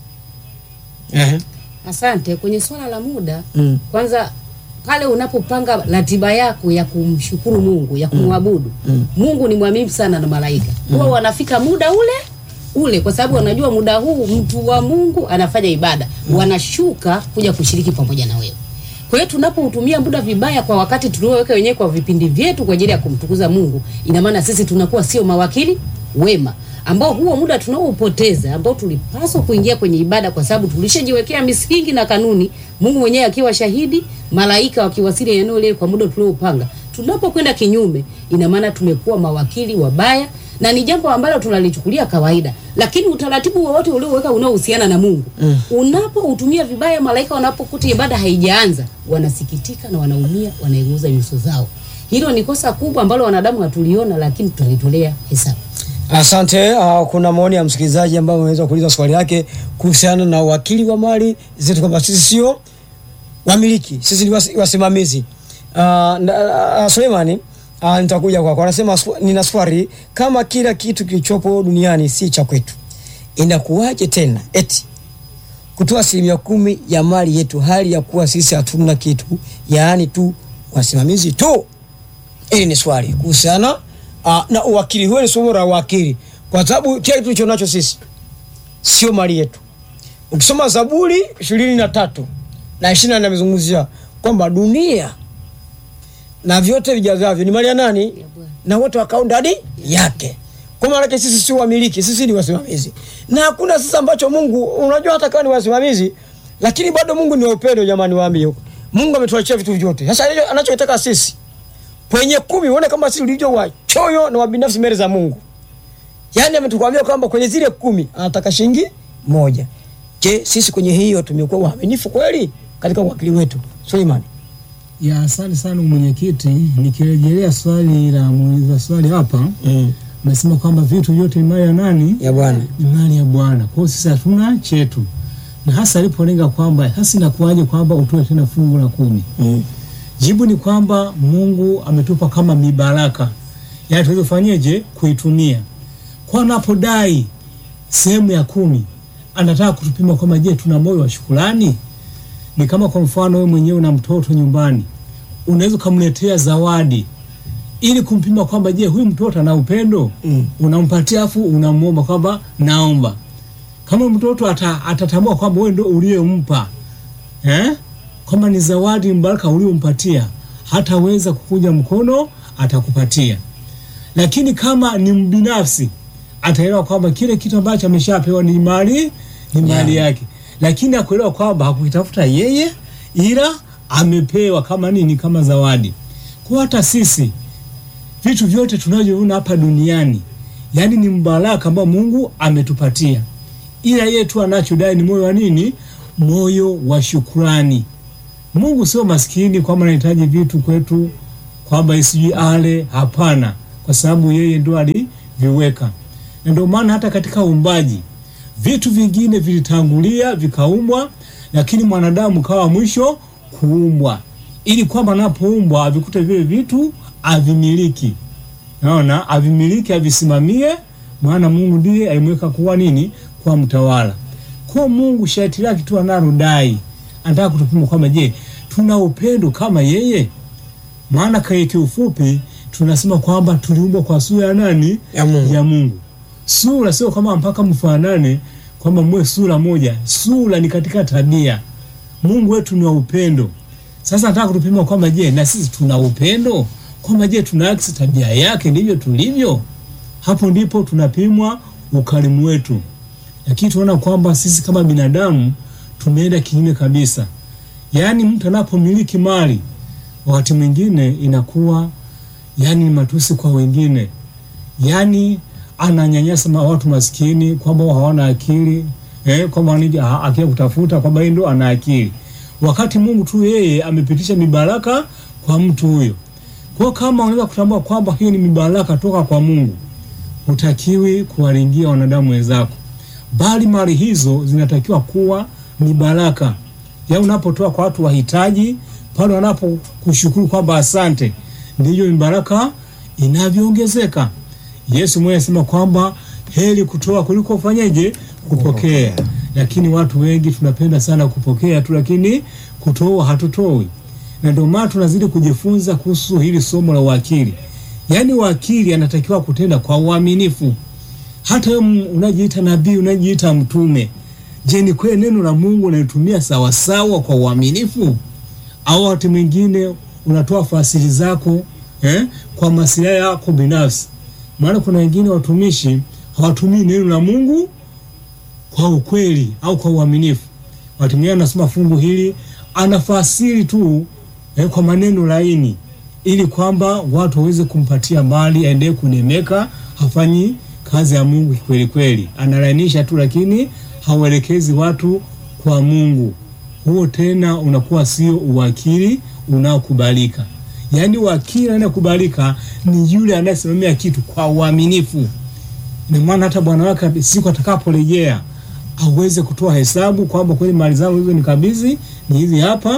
Asante. Kwenye swala la muda, kwanza pale unapopanga ratiba yako ya kumshukuru Mungu, ya kumwabudu Mungu, ni mwaminifu sana na malaika. Huwa wanafika muda ule kwa sababu wanajua muda huu mtu wa Mungu anafanya ibada. Wanashuka kuja kushiriki pamoja na wewe. Kwa hiyo tunapoutumia muda vibaya kwa wakati tulioweka wenyewe kwa vipindi vyetu kwa ajili ya kumtukuza Mungu, ina maana sisi tunakuwa sio mawakili wema, ambao huo muda tunaoupoteza, ambao tulipaswa kuingia kwenye ibada kwa sababu tulishajiwekea misingi na kanuni, Mungu mwenyewe akiwa shahidi, malaika wakiwasili eneo lile kwa muda tuliopanga. Tunapokwenda kinyume, ina maana tumekuwa mawakili wabaya, na ni jambo ambalo tunalichukulia kawaida. Lakini utaratibu wowote ulioweka unaohusiana na Mungu, unapoutumia vibaya, malaika wanapokuta ibada haijaanza, wanasikitika na wanaumia, wanaiguza nyuso zao. Hilo ni kosa kubwa ambalo wanadamu hatuliona, lakini tunalitolea hesabu. Asante. Kuna maoni ya msikilizaji ambao ameweza kuuliza swali lake kuhusiana na wakili wa mali zetu, kwamba sisi sio wamiliki, sisi ni wasimamizi. Suleimani, nitakuja kwako. Anasema nina swali, kama kila kitu kilichopo duniani si cha kwetu, inakuwaje tena eti kutoa 10% ya mali yetu hali ya kuwa sisi hatuna kitu, yaani tu wasimamizi tu? Hili ni swali kuhusiana na uwakili. Huo ni somo la wakili, kwa sababu kile kitu tulichonacho sisi sio mali yetu. Ukisoma Zaburi 23 na 20 anazungumzia kwamba dunia na vyote vijazavyo ni mali ya nani? Na wote wakao ndani yake. Kwa maana sisi sio wamiliki, sisi ni wasimamizi. Na hakuna sasa ambacho Mungu, unajua hata kama ni wasimamizi, lakini bado Mungu ni upendo, jamani, waambie huko. Mungu ametuachia vitu vyote. Sasa anachotaka sisi kwenye 10, uone kama sisi ulivyo wachoyo na wabinafsi mbele za Mungu. Yaani ametukwambia kwamba kwenye zile 10 anataka shilingi 1. Je, sisi kwenye hiyo tumekuwa waaminifu kweli katika wakili wetu? Suleiman. Ya, asante sana mwenyekiti. Nikirejelea swali la muuliza swali hapa, nasema kwamba vitu vyote ni mali ya nani? Ya Bwana. Ni mali ya Bwana. Kwa hiyo sisi hatuna chetu. Na hasa alipolenga kwamba hasa inakuaje kwamba utoe tena fungu la 10. Jibu ni kwamba Mungu ametupa kama mibaraka. Yaani tuweze kufanyaje? Kuitumia. Kwa anapodai sehemu ya 10, anataka kutupima kwamba je, tuna moyo wa shukrani? Ni kama kwa mfano wewe mwenyewe una mtoto nyumbani, unaweza kumletea zawadi ili kumpima kwamba je, huyu mtoto ana upendo? Unampatia afu unamuomba kwamba naomba. Kama mtoto atatambua kwamba wewe ndio uliyempa, kama ni zawadi mbaraka uliyompatia, hataweza kukuja mkono atakupatia. Lakini kama ni mbinafsi, ataelewa kwamba kile kitu ambacho ameshapewa ni mali yake. Lakini akuelewa kwamba hakukitafuta yeye, ila amepewa kama nini? Kama zawadi. Kwa hata sisi vitu vyote tunavyoona hapa duniani, yani ni mbaraka ambao Mungu ametupatia. Ila yeye tu anachodai ni moyo wa nini? moyo wa shukrani. Mungu sio maskini kwamba anahitaji vitu kwetu kwamba isiji ale, hapana, kwa sababu yeye ndo aliviweka. Na ndio maana hata katika uumbaji vitu vingine vilitangulia vikaumbwa, lakini mwanadamu kawa mwisho kuumbwa, ili kwamba anapoumbwa avikute vile vitu avimiliki. Naona avimiliki, avisimamie, maana Mungu ndiye alimweka kuwa nini? Kwa mtawala. Kwa Mungu sharti lake tu analodai, anataka kutupima kwamba je, tuna upendo kama yeye? Maana kwa kiufupi tunasema kwamba tuliumbwa kwa sura ya nani? Ya Mungu. Sura sio kama mpaka mfanane kwamba mwe sura moja. Sura ni katika tabia. Mungu wetu ni wa upendo. Sasa nataka kutupima kwamba je, na sisi tuna upendo? Kwamba je, tunaakisi tabia yake ndivyo tulivyo? Hapo ndipo tunapimwa ukarimu wetu. Lakini tunaona kwamba sisi kama binadamu tumeenda kinyume kabisa. Yaani mtu anapomiliki mali wakati mwingine inakuwa yani matusi kwa wengine. Yaani ananyanyasa watu maskini kwamba hawana akili, kwamba ni akili kutafuta kwamba yeye ndo ana akili. Wakati Mungu tu yeye amepitisha mibaraka kwa mtu huyo. Kwa kama unaweza kutambua kwamba hiyo ni mibaraka toka kwa Mungu, hutakiwi kuwaringia wanadamu wenzako. Bali mali hizo zinatakiwa kuwa mibaraka. Ya unapotoa kwa watu wahitaji, pale wanapokushukuru kwamba asante, ndiyo mibaraka inavyoongezeka. Yesu mwenyewe anasema kwamba heri kutoa kuliko kufanyaje? Kupokea. Lakini watu wengi tunapenda sana kupokea tu, lakini kutoa hatutoi. Na ndio maana tunazidi kujifunza kuhusu hili somo la wakili. Yaani wakili anatakiwa kutenda kwa uaminifu. Hata wewe unajiita nabii, unajiita mtume, je, ni kweli neno la Mungu unalitumia sawa sawa kwa uaminifu? Au wakati mwingine unatoa fasiri zako kwa maslahi yako binafsi? Maana kuna wengine watumishi hawatumii neno la Mungu kwa ukweli au kwa uaminifu. Watu wengine wanasema fungu hili anafasiri tu kwa maneno laini, ili kwamba watu waweze kumpatia mali aendelee kunemeka, hafanyi kazi ya Mungu kweli kweli. Analainisha tu, lakini hauelekezi watu kwa Mungu. Huo tena unakuwa sio uwakili unaokubalika. Yaani wakili anakubalika ni yule anayesimamia kitu kwa uaminifu. Na maana hata bwana wake siku atakaporejea aweze kutoa hesabu kwamba kweli mali zangu hizo nikabidhi ni hizi hapa,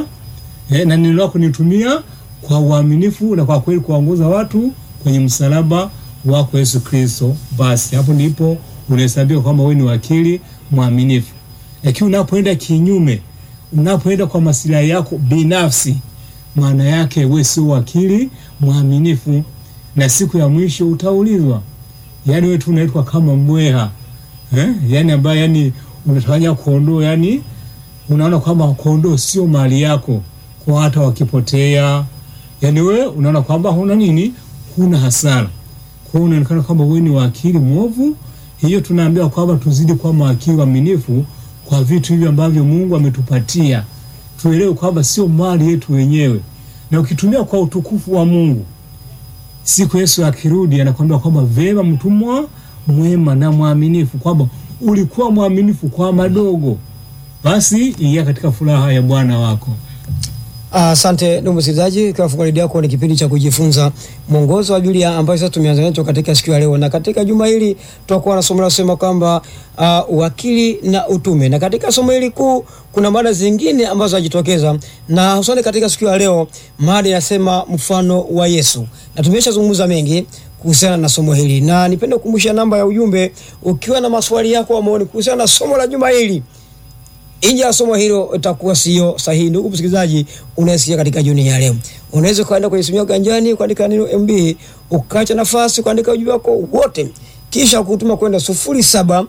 na neno lako nitumia kwa uaminifu na kwa kweli kuongoza watu kwenye msalaba wako Yesu Kristo. Basi hapo ndipo unahesabiwa kwamba wewe ni wakili mwaminifu. Lakini unapoenda kinyume, unapoenda kwa maslahi yako binafsi, maana yake wewe sio wakili mwaminifu, na siku ya mwisho utaulizwa. Yaani wewe tunaitwa kama mbweha, yaani ambaye yani unatawanya kondoo, yani unaona kwamba kondoo sio mali yako, kwa hata wakipotea yani wewe unaona kwamba huna nini, huna hasara. Kwa hiyo unaonekana kwamba wewe ni wakili mwovu. Hiyo tunaambiwa kwamba tuzidi kuwa wakili waaminifu kwa vitu hivi ambavyo Mungu ametupatia. Tuelewe kwamba sio mali yetu wenyewe, na ukitumia kwa utukufu wa Mungu, siku Yesu akirudi anakuambia kwamba vema mtumwa mwema na mwaminifu, kwamba ulikuwa mwaminifu kwa madogo, basi ingia katika furaha ya Bwana wako. Asante ndugu msikilizaji, kwa fungu lako ni kipindi cha kujifunza mwongozo wa Biblia ambayo sasa tumeanza nacho katika siku ya leo. Na katika juma hili tutakuwa na somo la kusema kwamba wakili na utume. Na katika somo hili kuu kuna mada zingine ambazo zajitokeza, na hususan katika siku ya leo mada inasema mfano wa Yesu. Na tumeshazungumza mengi kuhusiana na somo hili, na nipende kukumbusha namba ya ujumbe ukiwa na maswali yako au maoni kuhusiana na somo la juma hili. Nje ya somo hilo itakuwa sio sahihi. Ndugu msikilizaji, unasikia katika jioni ya leo, unaweza kwenda kwenye simu yako ganjani kuandika neno MB, ukaacha nafasi kuandika ujumbe wako wote, kisha kutuma kwenda 0704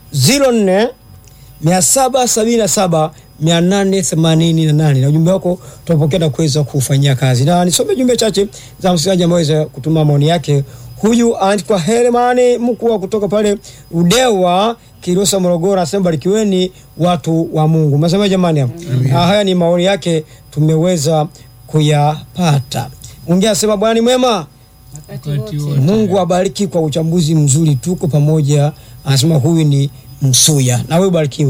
777 888, na ujumbe wako tutapokea na kuweza kufanyia kazi. Na nisome jumbe chache za msikilizaji ambaye anaweza kutuma maoni yake. Huyu anaitwa Hermani mkuu kutoka pale Udewa Kilosa Morogoro, anasema barikiweni watu wa Mungu. Mnasema jamani hapo. Haya ni maoni yake tumeweza kuyapata. Ongea sema Bwana ni mwema wakati wote. Mungu abariki kwa uchambuzi mzuri, tuko pamoja. Anasema huyu ni Msuya. Na wewe barikiwe.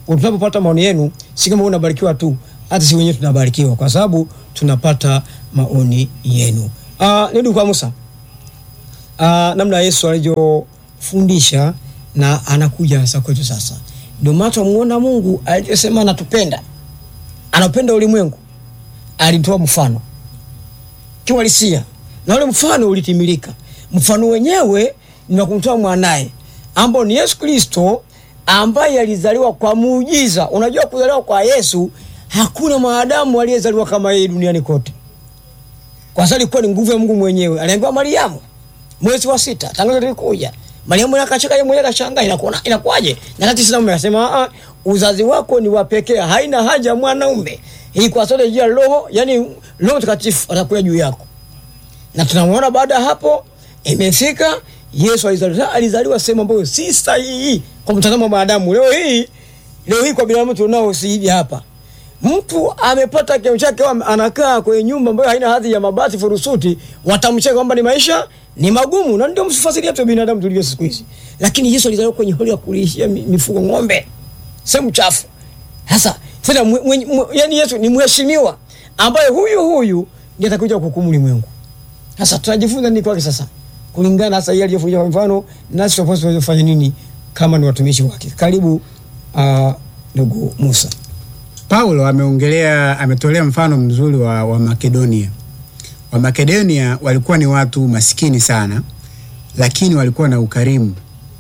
tunapopata maoni yenu, si kama unabarikiwa tu, hata si wenyewe tunabarikiwa kwa sababu tunapata maoni yenu. Nirudi kwa Musa. Namna Yesu alivyofundisha na anakuja sasa kwetu sasa. Ndio maana tunamuona Mungu aliyesema anatupenda. Anapenda ulimwengu. Alitoa mfano. Kiwalisia. Na ule mfano ulitimilika. Mfano wenyewe ni kumtoa mwanae ambao ni Yesu Kristo, ambaye alizaliwa kwa muujiza. Unajua kuzaliwa kwa Yesu, hakuna mwanadamu aliyezaliwa kama yeye duniani kote. Kwa sababu ilikuwa ni nguvu ya Mungu mwenyewe. Aliambiwa Mariamu mwezi wa 6 tangazo lilikuja. Mariamu akacheka, yeye mwenyewe akashangaa, inakuaje? Na kati sasa anasema uzazi wako ni wa pekee, haina haja mwanaume. Hii kwa sababu ya roho, yani Roho Mtakatifu atakuja juu yako. Na tunamuona baada hapo imefika Yesu alizaliwa sehemu ambayo si sahihi kwa mtazamo wa maadamu. Leo hii kwa binadamu tunao si hivi hapa. Mtu amepata kiasi chake, anakaa kwenye nyumba ambayo haina hadhi ya mabati furusuti, watamcheka kwamba ni maisha ni magumu, na ndio msifasiria tu binadamu tulivyo siku hizi. Lakini Yesu alizaliwa kwenye holi ya kulishia mifugo, ng'ombe, sehemu chafu. Sasa yani Yesu ni mheshimiwa ambaye huyu ndiye atakuja kuhukumu ulimwengu. Sasa tunajifunza nini kwake sasa? Kulingana sasa yeye aliyofundisha kwa mfano, nasi tunapaswa kufanya nini kama ni watumishi wake? Karibu ndugu Musa. Paulo ametolea mfano mzuri wa Makedonia. Wa Makedonia walikuwa ni watu masikini sana, lakini walikuwa na ukarimu.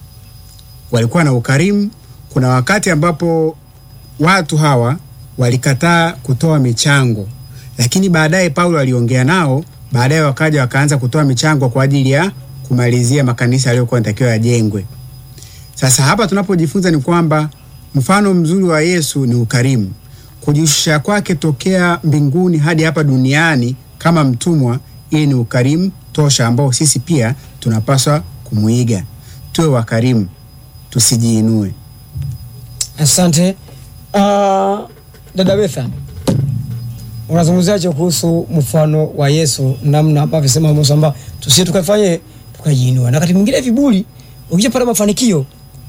Kuna wakati ambapo watu hawa walikataa kutoa michango, lakini baadaye Paulo aliongea nao, baadaye wakaanza kutoa michango kwa ajili ya kumalizia makanisa yaliyokuwa yanatakiwa yajengwe. Sasa hapa tunapojifunza ni kwamba mfano mzuri wa Yesu ni ukarimu. Kujishusha kwake tokea mbinguni hadi hapa duniani kama mtumwa, ili ni ukarimu tosha ambao sisi pia tunapaswa kumuiga. Tuwe wakarimu, tusijiinue. Asante. Dada Betha, unazungumzaje kuhusu mfano wa Yesu, namna ambavyo sema Musa kwamba tusiye tukafanye tukajiinua? Na wakati mwingine viburi, ukijapata mafanikio,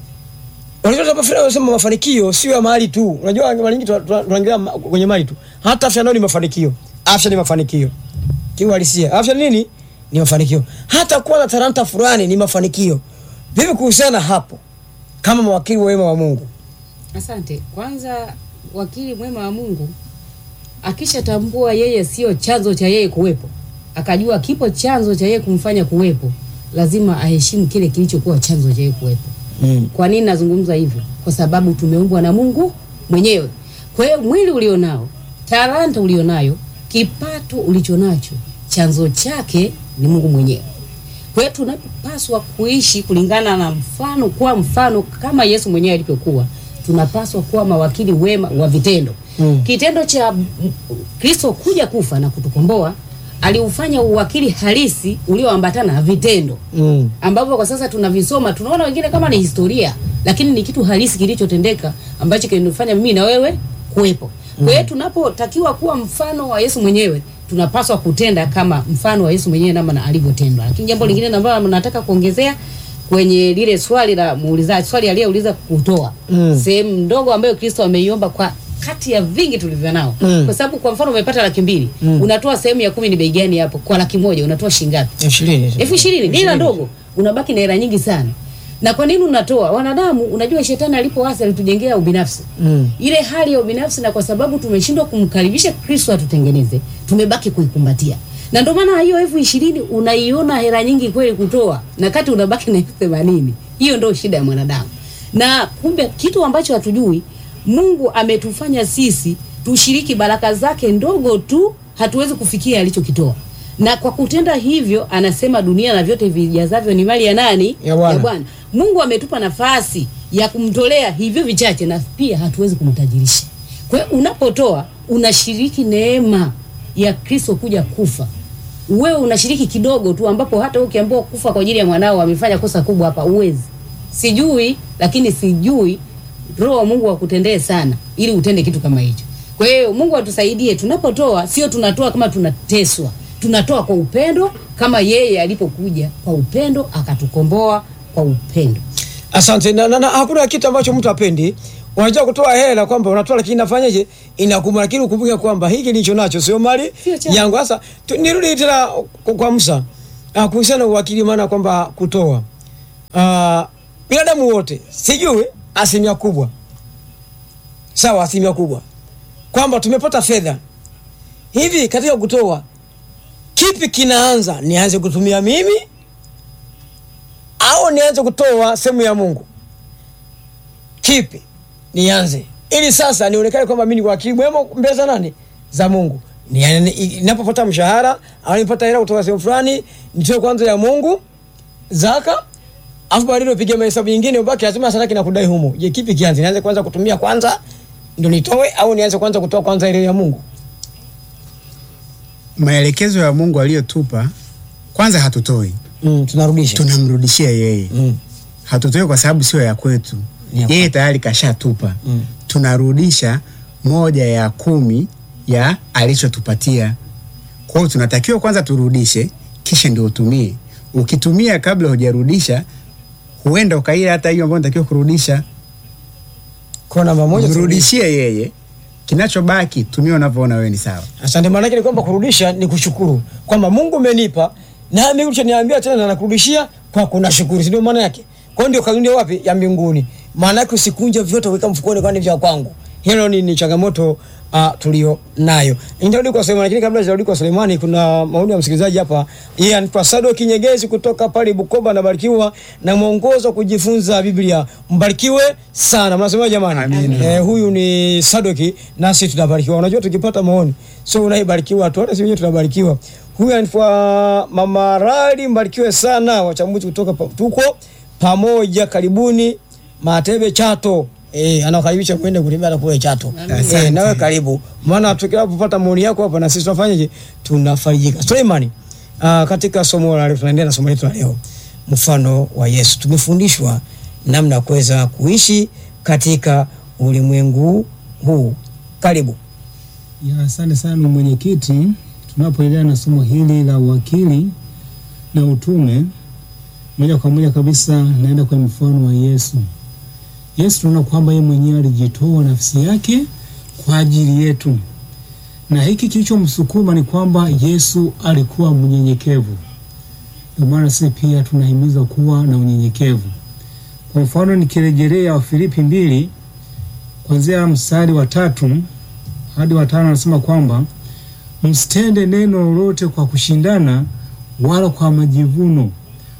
unasema mafanikio sio ya mali tu. Unajua mara nyingi tunaangalia kwenye mali tu. Hata afya nayo ni mafanikio. Afya ni mafanikio. Kiuhalisia, afya nini? Ni mafanikio. Hata kuwa na talanta fulani ni mafanikio. Vipi kuhusiana hapo kama mawakili wema wa Mungu? Asante. Kwanza, wakili mwema wa Mungu akishatambua yeye sio chanzo cha yeye kuwepo, akajua kipo chanzo cha yeye kumfanya kuwepo, lazima aheshimu kile kilichokuwa chanzo cha yeye kuwepo. Kwa nini nazungumza hivyo? Kwa sababu tumeumbwa na Mungu mwenyewe. Kwa hiyo mwili ulionao, talanta ulionayo, kipato ulichonacho, chanzo chake ni Mungu mwenyewe. Kwa hiyo tunapaswa kuishi kulingana na mfano, kwa mfano kama Yesu mwenyewe alivyokuwa. Tunapaswa kuwa mawakili wema wa vitendo. Kitendo cha Kristo kuja kufa na kutukomboa, aliufanya uwakili halisi ulioambatana na vitendo. Ambapo kwa sasa tunavisoma, tunaona wengine kama ni historia, lakini ni kitu halisi kilichotendeka ambacho kinafanya mimi na wewe kuwepo. Kwa hiyo tunapotakiwa kuwa mfano wa Yesu mwenyewe, tunapaswa kutenda kama mfano wa Yesu mwenyewe namna alivyotenda. Lakini jambo lingine ambalo nataka kuongezea kwenye lile swali la muulizaji, swali aliyeuliza kutoa sehemu ndogo ambayo Kristo ameiomba kwa kati ya vingi tulivyo nao. Kwa sababu kwa mfano umepata 200,000, unatoa sehemu ya 10 ni bei gani hapo? Kwa 100,000 unatoa shilingi ngapi? 20,000. Ni hela ndogo, unabaki na hela nyingi sana. Na kwa nini unatoa? Wanadamu, unajua shetani alipoasi alitujengea ubinafsi. Ile hali ya ubinafsi, na kwa sababu tumeshindwa kumkaribisha Kristo atutengeneze, tumebaki kuikumbatia. Na ndio maana hiyo 20,000 unaiona hela nyingi kweli kutoa, na kati unabaki na 80,000. Hiyo ndio shida ya mwanadamu. Na kumbe kitu ambacho hatujui, Mungu ametufanya sisi tushiriki baraka zake ndogo tu, hatuwezi kufikia alichokitoa. Na kwa kutenda hivyo, anasema dunia na vyote vijazavyo ni mali ya nani? Ya Bwana. Mungu ametupa nafasi ya kumtolea hivyo vichache, na pia hatuwezi kumtajirisha. Kwa hiyo unapotoa, unashiriki neema ya Kristo kuja kufa. Wewe unashiriki kidogo tu, ambapo hata ukiambiwa kufa kwa ajili ya mwanao amefanya kosa kubwa hapa, uwezi. Sijui Roho wa Mungu akutendee sana ili utende kitu kama hicho. Kwa hiyo Mungu atusaidie, tunapotoa sio tunatoa kama tunateswa. Tunatoa kwa upendo kama yeye alipokuja kwa upendo akatukomboa kwa upendo. Asante. Na hakuna kitu ambacho mtu apendi. Unajua kutoa hela kwamba unatoa lakini inafanyaje? Inakuma, lakini ukumbuke kwamba hiki nilicho nacho sio mali yangu. Sasa nirudi tena kwa Musa. Kuhusiana na uwakili, maana kwamba kutoa. Binadamu wote sijui asilimia kubwa. Sawa, asilimia kubwa. Kwamba tumepata fedha. Hivi katika kutoa kipi kinaanza? Nianze kutumia mimi au nianze kutoa sehemu ya Mungu? Kipi nianze? Ili sasa nionekane kwamba mimi ni wakili mwema mbele za nani? Za Mungu. Ninapopata mshahara au nipata hela kutoka sehemu fulani, nitoe kwanza ya Mungu zaka, afu baadaye nipige mahesabu nyingine ubaki lazima sadaka na kudai humo. Je, kipi kianze? Nianze kwanza kutumia kwanza ndio nitoe au nianze kwanza kutoa kwanza ile ya Mungu? Maelekezo ya Mungu aliyotupa, kwanza hatutoi. Tunarudisha. Tunamrudishia yeye. Hatutoi kwa sababu sio ya kwetu. Yeye tayari kashatupa. Tunarudisha 1/10 ya alichotupatia. Kwa hiyo tunatakiwa kwanza turudishe kisha ndio utumie. Ukitumia kabla hujarudisha, huenda ukaila hata hiyo ambayo unatakiwa kurudisha. Kwa namba moja turudishie yeye. Kinachobaki tumia unavyoona wewe ni sawa. Asante. Maana yake ni kwamba kurudisha ni kushukuru. Kwamba Mungu umenipa na mimi ulichoniambia tena nakurudishia kwa kunashukuru. Ndio maana yake. Kwa ndio kaundia wapi? Ya mbinguni. Maana yake usikunje vyote weka mfukoni kwani vya kwangu. Hilo ni changamoto tulio nayo. Ndio kwa Sulemani, lakini kabla sijarudi kwa Sulemani kuna maoni ya msikilizaji hapa. Yeye anaitwa Sadoki Nyegezi kutoka pale Bukoba, na barikiwa na mwongozo kujifunza Biblia. Mbarikiwe sana. Mnasema jamani? Huyu ni Sadoki, nasi tunabarikiwa. Unajua tukipata maoni sio unaibarikiwa tu, hata sisi wenyewe tunabarikiwa. Huyu anaitwa Mama Rali, mbarikiwe sana. Wachambuzi kutoka tuko pamoja, karibuni Matebe Chato. Anakaribisha kwenda kutembea na kule Chato. Nawe karibu. Maana tukipata maoni yako hapa na sisi tunafanyaje? Tunafarijika. Sulemani, katika somo la leo tunaendelea na somo letu la leo. Mfano wa Yesu. Tumefundishwa namna ya kuweza kuishi katika ulimwengu huu. Karibu. Asante sana mwenyekiti. Tunapoendelea na somo hili la uwakili na utume, moja kwa moja kabisa naenda kwa mfano wa Yesu. Yesu tunaona kwamba yeye mwenyewe alijitoa nafsi yake kwa ajili yetu. Na hiki kilichomsukuma ni kwamba Yesu alikuwa mnyenyekevu. Ndio maana sisi pia tunahimizwa kuwa na unyenyekevu. Kwa mfano nikirejelea Wafilipi 2 kuanzia mstari wa 3 hadi wa 5 anasema kwamba msitende neno lolote kwa kushindana wala kwa majivuno,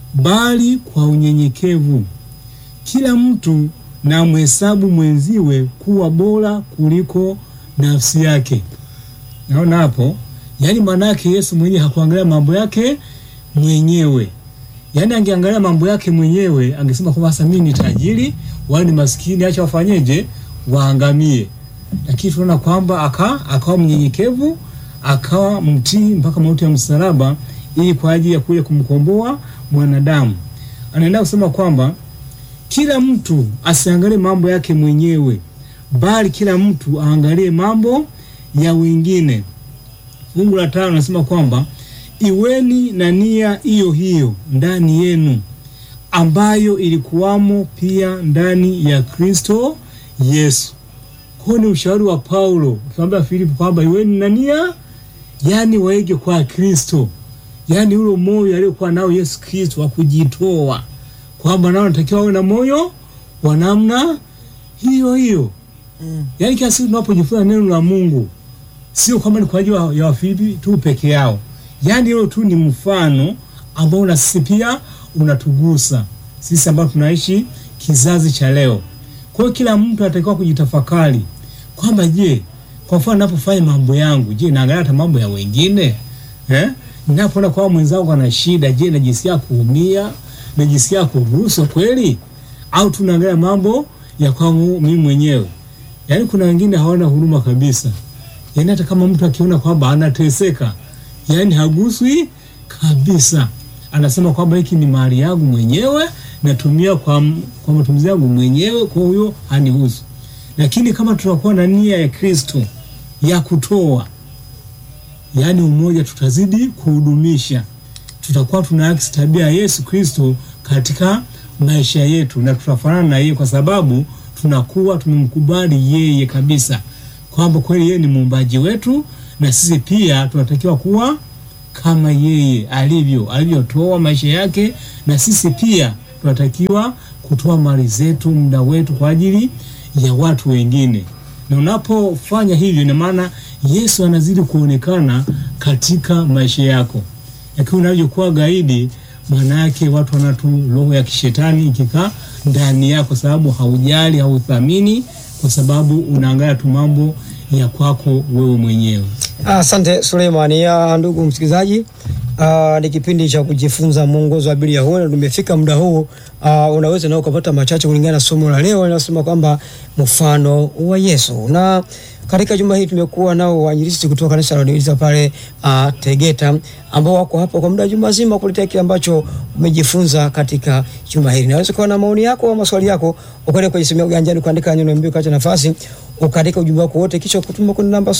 bali kwa unyenyekevu kila mtu na mhesabu mwenziwe kuwa bora kuliko nafsi yake. Naona hapo, yani manake Yesu mwenyewe hakuangalia mambo yake mwenyewe. Yani angeangalia mambo yake mwenyewe, angesema kwamba sasa mimi ni tajiri, wao ni maskini, acha wafanyeje? Waangamie. Lakini tunaona kwamba akawa mnyenyekevu, akawa mtii mpaka mauti ya msalaba, ili kwa ajili ya kuja kumkomboa mwanadamu. Anaenda kusema kwamba kila mtu asiangalie mambo yake mwenyewe, bali kila mtu aangalie mambo ya wengine. Fungu la 5 nasema kwamba iweni na nia hiyo hiyo ndani yenu, ambayo ilikuwamo pia ndani ya Kristo Yesu. Kwa ni ushauri wa Paulo akiwaambia Filipi kwamba iweni na nia, yani waige kwa Kristo, yani ule moyo aliokuwa nao Yesu Kristo wa kujitoa, kwamba nao natakiwa wawe na moyo wa namna hiyo hiyo. Yani kiasi tunapojifunza neno la Mungu, sio kama ni kwa ajili ya Wafilipi tu peke yao. Yani hilo tu ni mfano ambao na sisi pia unatugusa sisi ambao tunaishi kizazi cha leo. Kwa hiyo kila mtu anatakiwa kujitafakari kwamba je, kwa mfano ninapofanya mambo yangu, je naangalia hata mambo ya wengine? Ninapoona kwa mwenzangu ana shida, je najisikia kuumia, najisikia kuguswa kweli, au tunaangalia mambo ya kwangu mimi mwenyewe? Yani kuna wengine hawana huruma kabisa. Yani hata kama mtu akiona kwamba anateseka, yani haguswi kabisa. Anasema kwamba hiki ni mali yangu mwenyewe, natumia kwa matumizi yangu mwenyewe, kwa hiyo hanihusu. Lakini kama tutakuwa na nia ya Kristo ya kutoa, yani umoja, tutazidi kuhudumisha. Tutakuwa tunaakisi tabia ya Yesu Kristo katika maisha yetu, na tutafanana na yeye kwa sababu tunakuwa tumemkubali yeye kabisa kwamba kweli yeye ni muumbaji wetu, na sisi pia tunatakiwa kuwa kama yeye alivyotoa maisha yake, na sisi pia tunatakiwa kutoa mali zetu, muda wetu kwa ajili ya watu wengine. Na unapofanya hivyo, ina maana Yesu anazidi kuonekana katika maisha yako. Lakini unavyokuwa gaidi, maana yake watu wanatu roho ya kishetani ikikaa ndani yako, sababu haujali, hauthamini, kwa sababu unaangalia tu mambo ya kwako wewe mwenyewe. Asante Suleimani. Ndugu msikilizaji, ni kipindi cha kujifunza mwongozo wa Biblia. Huo tumefika muda huu, unaweza nao kupata machache kulingana na somo la leo linasema kwamba mfano wa Yesu. Na katika juma hili tumekuwa nao wainjilisti kutoka kanisa la Waadventista pale Tegeta, ambao wako hapo kwa muda juma zima kuletea kile ambacho umejifunza katika juma hili. Naweza kuwa na maoni yako au maswali yako, ukaenda kwenye simu uganjani kuandika neno mbio, kacha nafasi ukaandika ujumbe wako wote, kisha kutuma kwa namba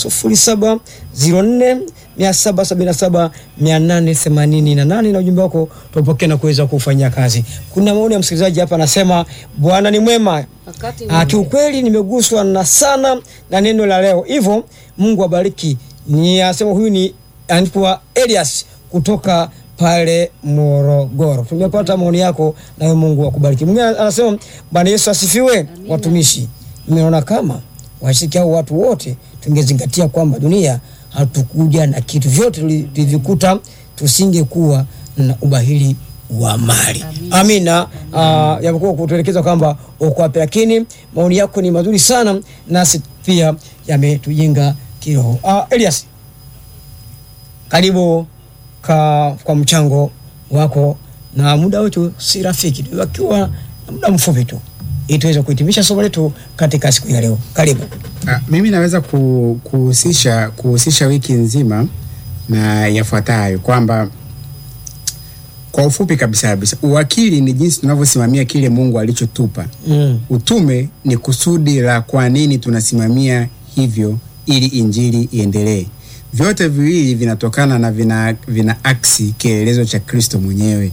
0704777888 na ujumbe wako tupokee na kuweza kufanyia kazi. Kuna maoni ya msikilizaji hapa anasema, Bwana ni mwema. Kiukweli nimeguswa na sana na neno la leo. Hivyo Mungu abariki. Ni asema huyu ni anaitwa Elias kutoka pale Morogoro. Tumepata maoni yako na Mungu akubariki. Mwingine anasema, Bwana Yesu asifiwe. Watumishi, nimeona kama washiriki hao watu wote tungezingatia kwamba dunia hatukuja na kitu, vyote tulivikuta, tusingekuwa na ubahili wa mali. Amina. Yapokuwa kutuelekeza kwamba uko wapi, lakini maoni yako ni mazuri sana, nasi pia yametujenga kiroho. Elias, karibu kwa mchango wako, na muda wetu si rafiki, tukiwa na muda mfupi tu ili tuweze kuhitimisha somo letu katika siku ya leo. Karibu. Mimi naweza kuhusisha wiki nzima na yafuatayo, kwamba kwa ufupi kabisa, uwakili ni jinsi tunavyosimamia kile Mungu alichotupa. Utume ni kusudi la kwa nini tunasimamia hivyo ili injili iendelee. Vyote viwili vinatokana na vina aksi kielelezo cha Kristo mwenyewe.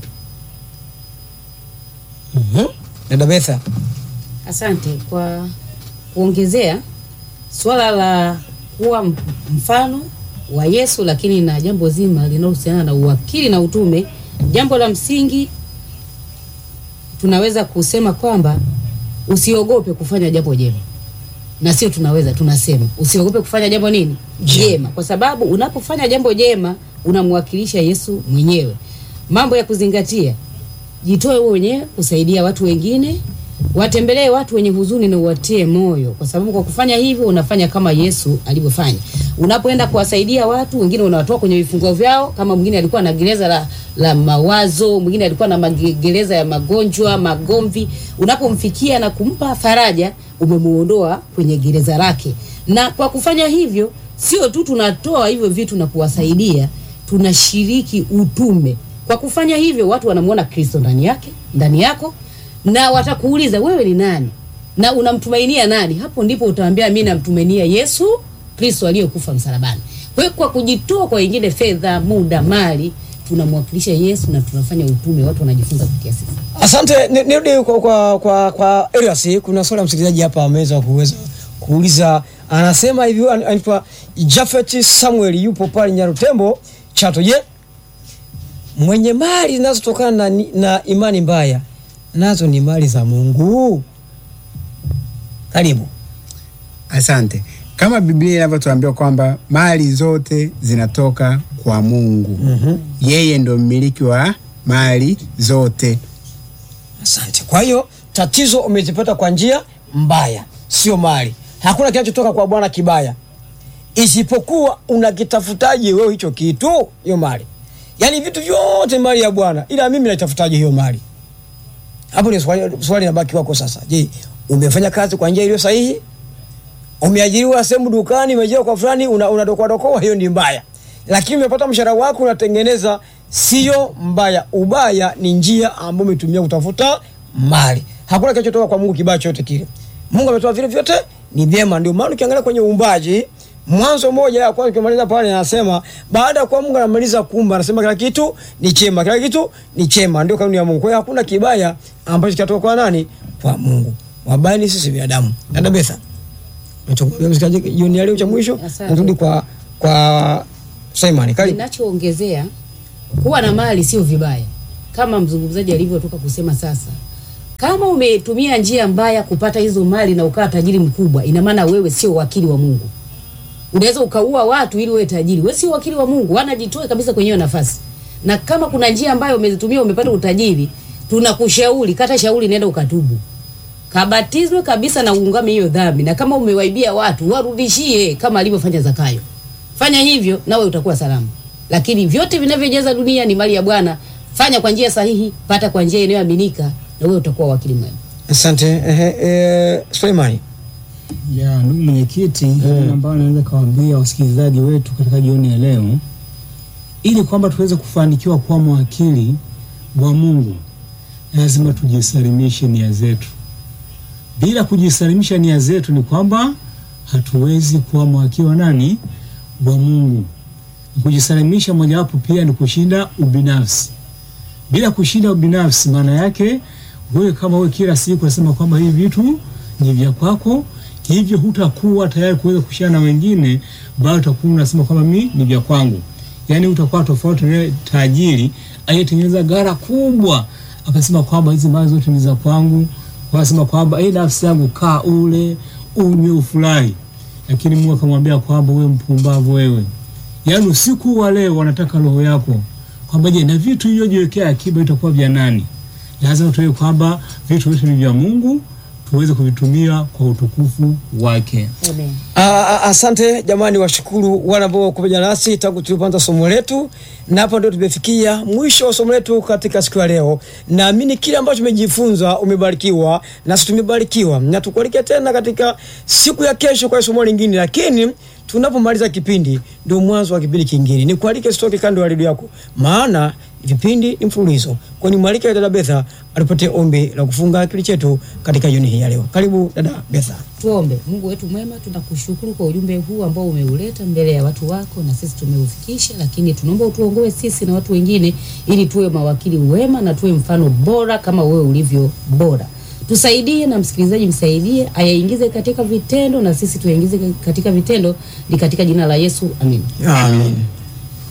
Dada Betha. Asante kwa kuongezea swala la kuwa mfano wa Yesu, lakini na jambo zima linalohusiana na uwakili na utume. Jambo la msingi tunaweza kusema kwamba usiogope kufanya jambo jema. Na sio tunasema usiogope kufanya jambo nini? Jema. Kwa sababu unapofanya jambo jema unamwakilisha Yesu mwenyewe. Mambo ya kuzingatia: jitoe wewe mwenyewe kusaidia watu wengine, watembelee watu wenye huzuni na uwatie moyo, kwa sababu kwa kufanya hivyo unafanya kama Yesu alivyofanya. Unapoenda kuwasaidia watu wengine, unawatoa kwenye vifungo vyao. Kama mwingine alikuwa na gereza la mawazo, mwingine alikuwa na gereza ya magonjwa, magomvi, unapomfikia na kumpa faraja, umemuondoa kwenye gereza lake. Na kwa kufanya hivyo, sio tu tunatoa hivyo vitu na kuwasaidia, tunashiriki utume. Kwa kufanya hivyo, watu wanamuona Kristo ndani yako, na watakuuliza wewe ni nani na unamtumainia nani. Hapo ndipo utaambia mimi namtumainia Yesu Kristo aliyekufa msalabani. Kwa hiyo kwa kujitoa kwa wengine, fedha, muda, mali, tunamwakilisha Yesu na tunafanya utume, watu wanajifunza kupitia sisi. Asante. Nirudi kwa Elias. Kuna swali msikilizaji hapa ameweza kuuliza, anasema hivi, anaitwa Jafet Samuel, yupo pale Nyarutembo Chato. Je, mwenye mali zinazotokana na imani mbaya nazo ni mali za Mungu? Karibu. Asante. Kama Biblia inavyotuambia kwamba mali zote zinatoka kwa Mungu. Yeye ndo mmiliki wa mali zote. Asante. Kwa hiyo tatizo umezipata kwa njia mbaya, sio mali. Hakuna kinachotoka kwa Bwana kibaya, isipokuwa unakitafutaje wewe hicho kitu, hiyo mali. Yaani vitu vyote mali ya Bwana, ila mimi naitafutaje hiyo mali? Hapo ni swali nabaki wako sasa. Je, umefanya kazi kwa njia iliyo sahihi? Umeajiriwa sehemu dukani, umeajiriwa kwa fulani, unadokoa, hiyo ni mbaya. Lakini umepata mshahara wako unatengeneza, sio mbaya. Ubaya ni njia ambayo umetumia kutafuta mali. Hakuna kinachotoka kwa Mungu kibaya chote kile. Mungu ametoa vile vyote ni vyema. Ndio maana ukiangalia kwenye uumbaji, Mwanzo moja ya kwanza kimaliza pale anasema, baada kwa Mungu anamaliza kuumba, anasema kila kitu ni chema, kila kitu ni chema. Ndio kanuni ya Mungu. Kwa hiyo hakuna kibaya ambacho kinatoka kwa nani? Kwa Mungu. wabaini sisi binadamu. Dada Betha, mchungaji jioni ya leo cha mwisho, narudi kwa Simon. Ninachoongezea, kuwa na mali sio vibaya, kama mzungumzaji alivyotoka kusema sasa. Kama umetumia njia mbaya kupata hizo mali na ukawa tajiri mkubwa, ina maana wewe sio wakili wa Mungu. Unaweza ukaua watu ili uwe tajiri. Wewe sio wakili wa Mungu, wanajitoa kabisa kwenye hiyo nafasi. Na kama kuna njia ambayo umezitumia umepata utajiri, tunakushauri, kata shauri, nenda ukatubu. Kabatizwe kabisa na uungame hiyo dhambi. Na kama umewaibia watu, warudishie kama alivyofanya Zakayo. Fanya hivyo nawe utakuwa salama. Lakini vyote vinavyojaza dunia ni mali ya Bwana. Fanya kwa njia sahihi, pata kwa njia inayoaminika, na wewe utakuwa wakili mwema. Asante. Suleimani. Ya, ndugu mwenyekiti, ambao naweza kawaambia wasikilizaji wetu katika jioni ya leo, ili kwamba tuweze kufanikiwa kuwa mawakili wa Mungu, lazima tujisalimishe nia zetu. Bila kujisalimisha nia zetu ni kwamba hatuwezi kuwa mawakili wa nani? Wa Mungu. Kujisalimisha mojawapo pia ni kushinda ubinafsi. Bila kushinda ubinafsi, maana yake wewe kama wewe kila siku unasema kwamba hivi vitu ni vya kwako, hivyo hutakuwa tayari kuweza kushare na wengine, bali utakuwa unasema kwamba mimi ni vya kwangu. Yaani utakuwa tofauti na tajiri aliyetengeneza gara kubwa akasema kwamba hizi mali zote ni za kwangu, akasema kwamba nafsi yangu kaa ule unywe ufurahi. Lakini Mungu akamwambia kwamba wewe mpumbavu wewe. Yaani usiku wa leo wanataka roho yako. Kwamba je, na vitu hivyo jiwekea akiba itakuwa vya nani? Lazima tuwe kwamba vitu vyote ni vya Mungu, tuweze kuvitumia kwa utukufu wake. Amen. Asante jamani, washukuru wale ambao kupamoja nasi tangu tulipoanza somo letu, na hapa ndio tumefikia mwisho wa somo letu katika siku ya leo. Naamini kile ambacho tumejifunza umebarikiwa, na sisi tumebarikiwa, na tukualike tena katika siku ya kesho kwa somo lingine. Lakini tunapomaliza kipindi ndio mwanzo wa kipindi kingine. Nikualike usitoke kando ya redio yako, maana vipindi ni mfululizo. Kwa ni mwalike dada Betha alipote ombi la kufunga kipindi chetu katika jioni hii ya leo. Karibu dada Betha. Tuombe. Mungu wetu mwema, tunakushukuru kwa ujumbe huu ambao umeuleta mbele ya watu wako, na sisi tumeufikisha, lakini tunaomba utuongoe sisi na watu wengine ili tuwe mawakili wema na tuwe mfano bora kama wewe ulivyo bora. Tusaidie na msikilizaji msaidie, ayaingize katika vitendo na sisi tuyaingize katika vitendo, ni katika jina la Yesu. Amen. Amen.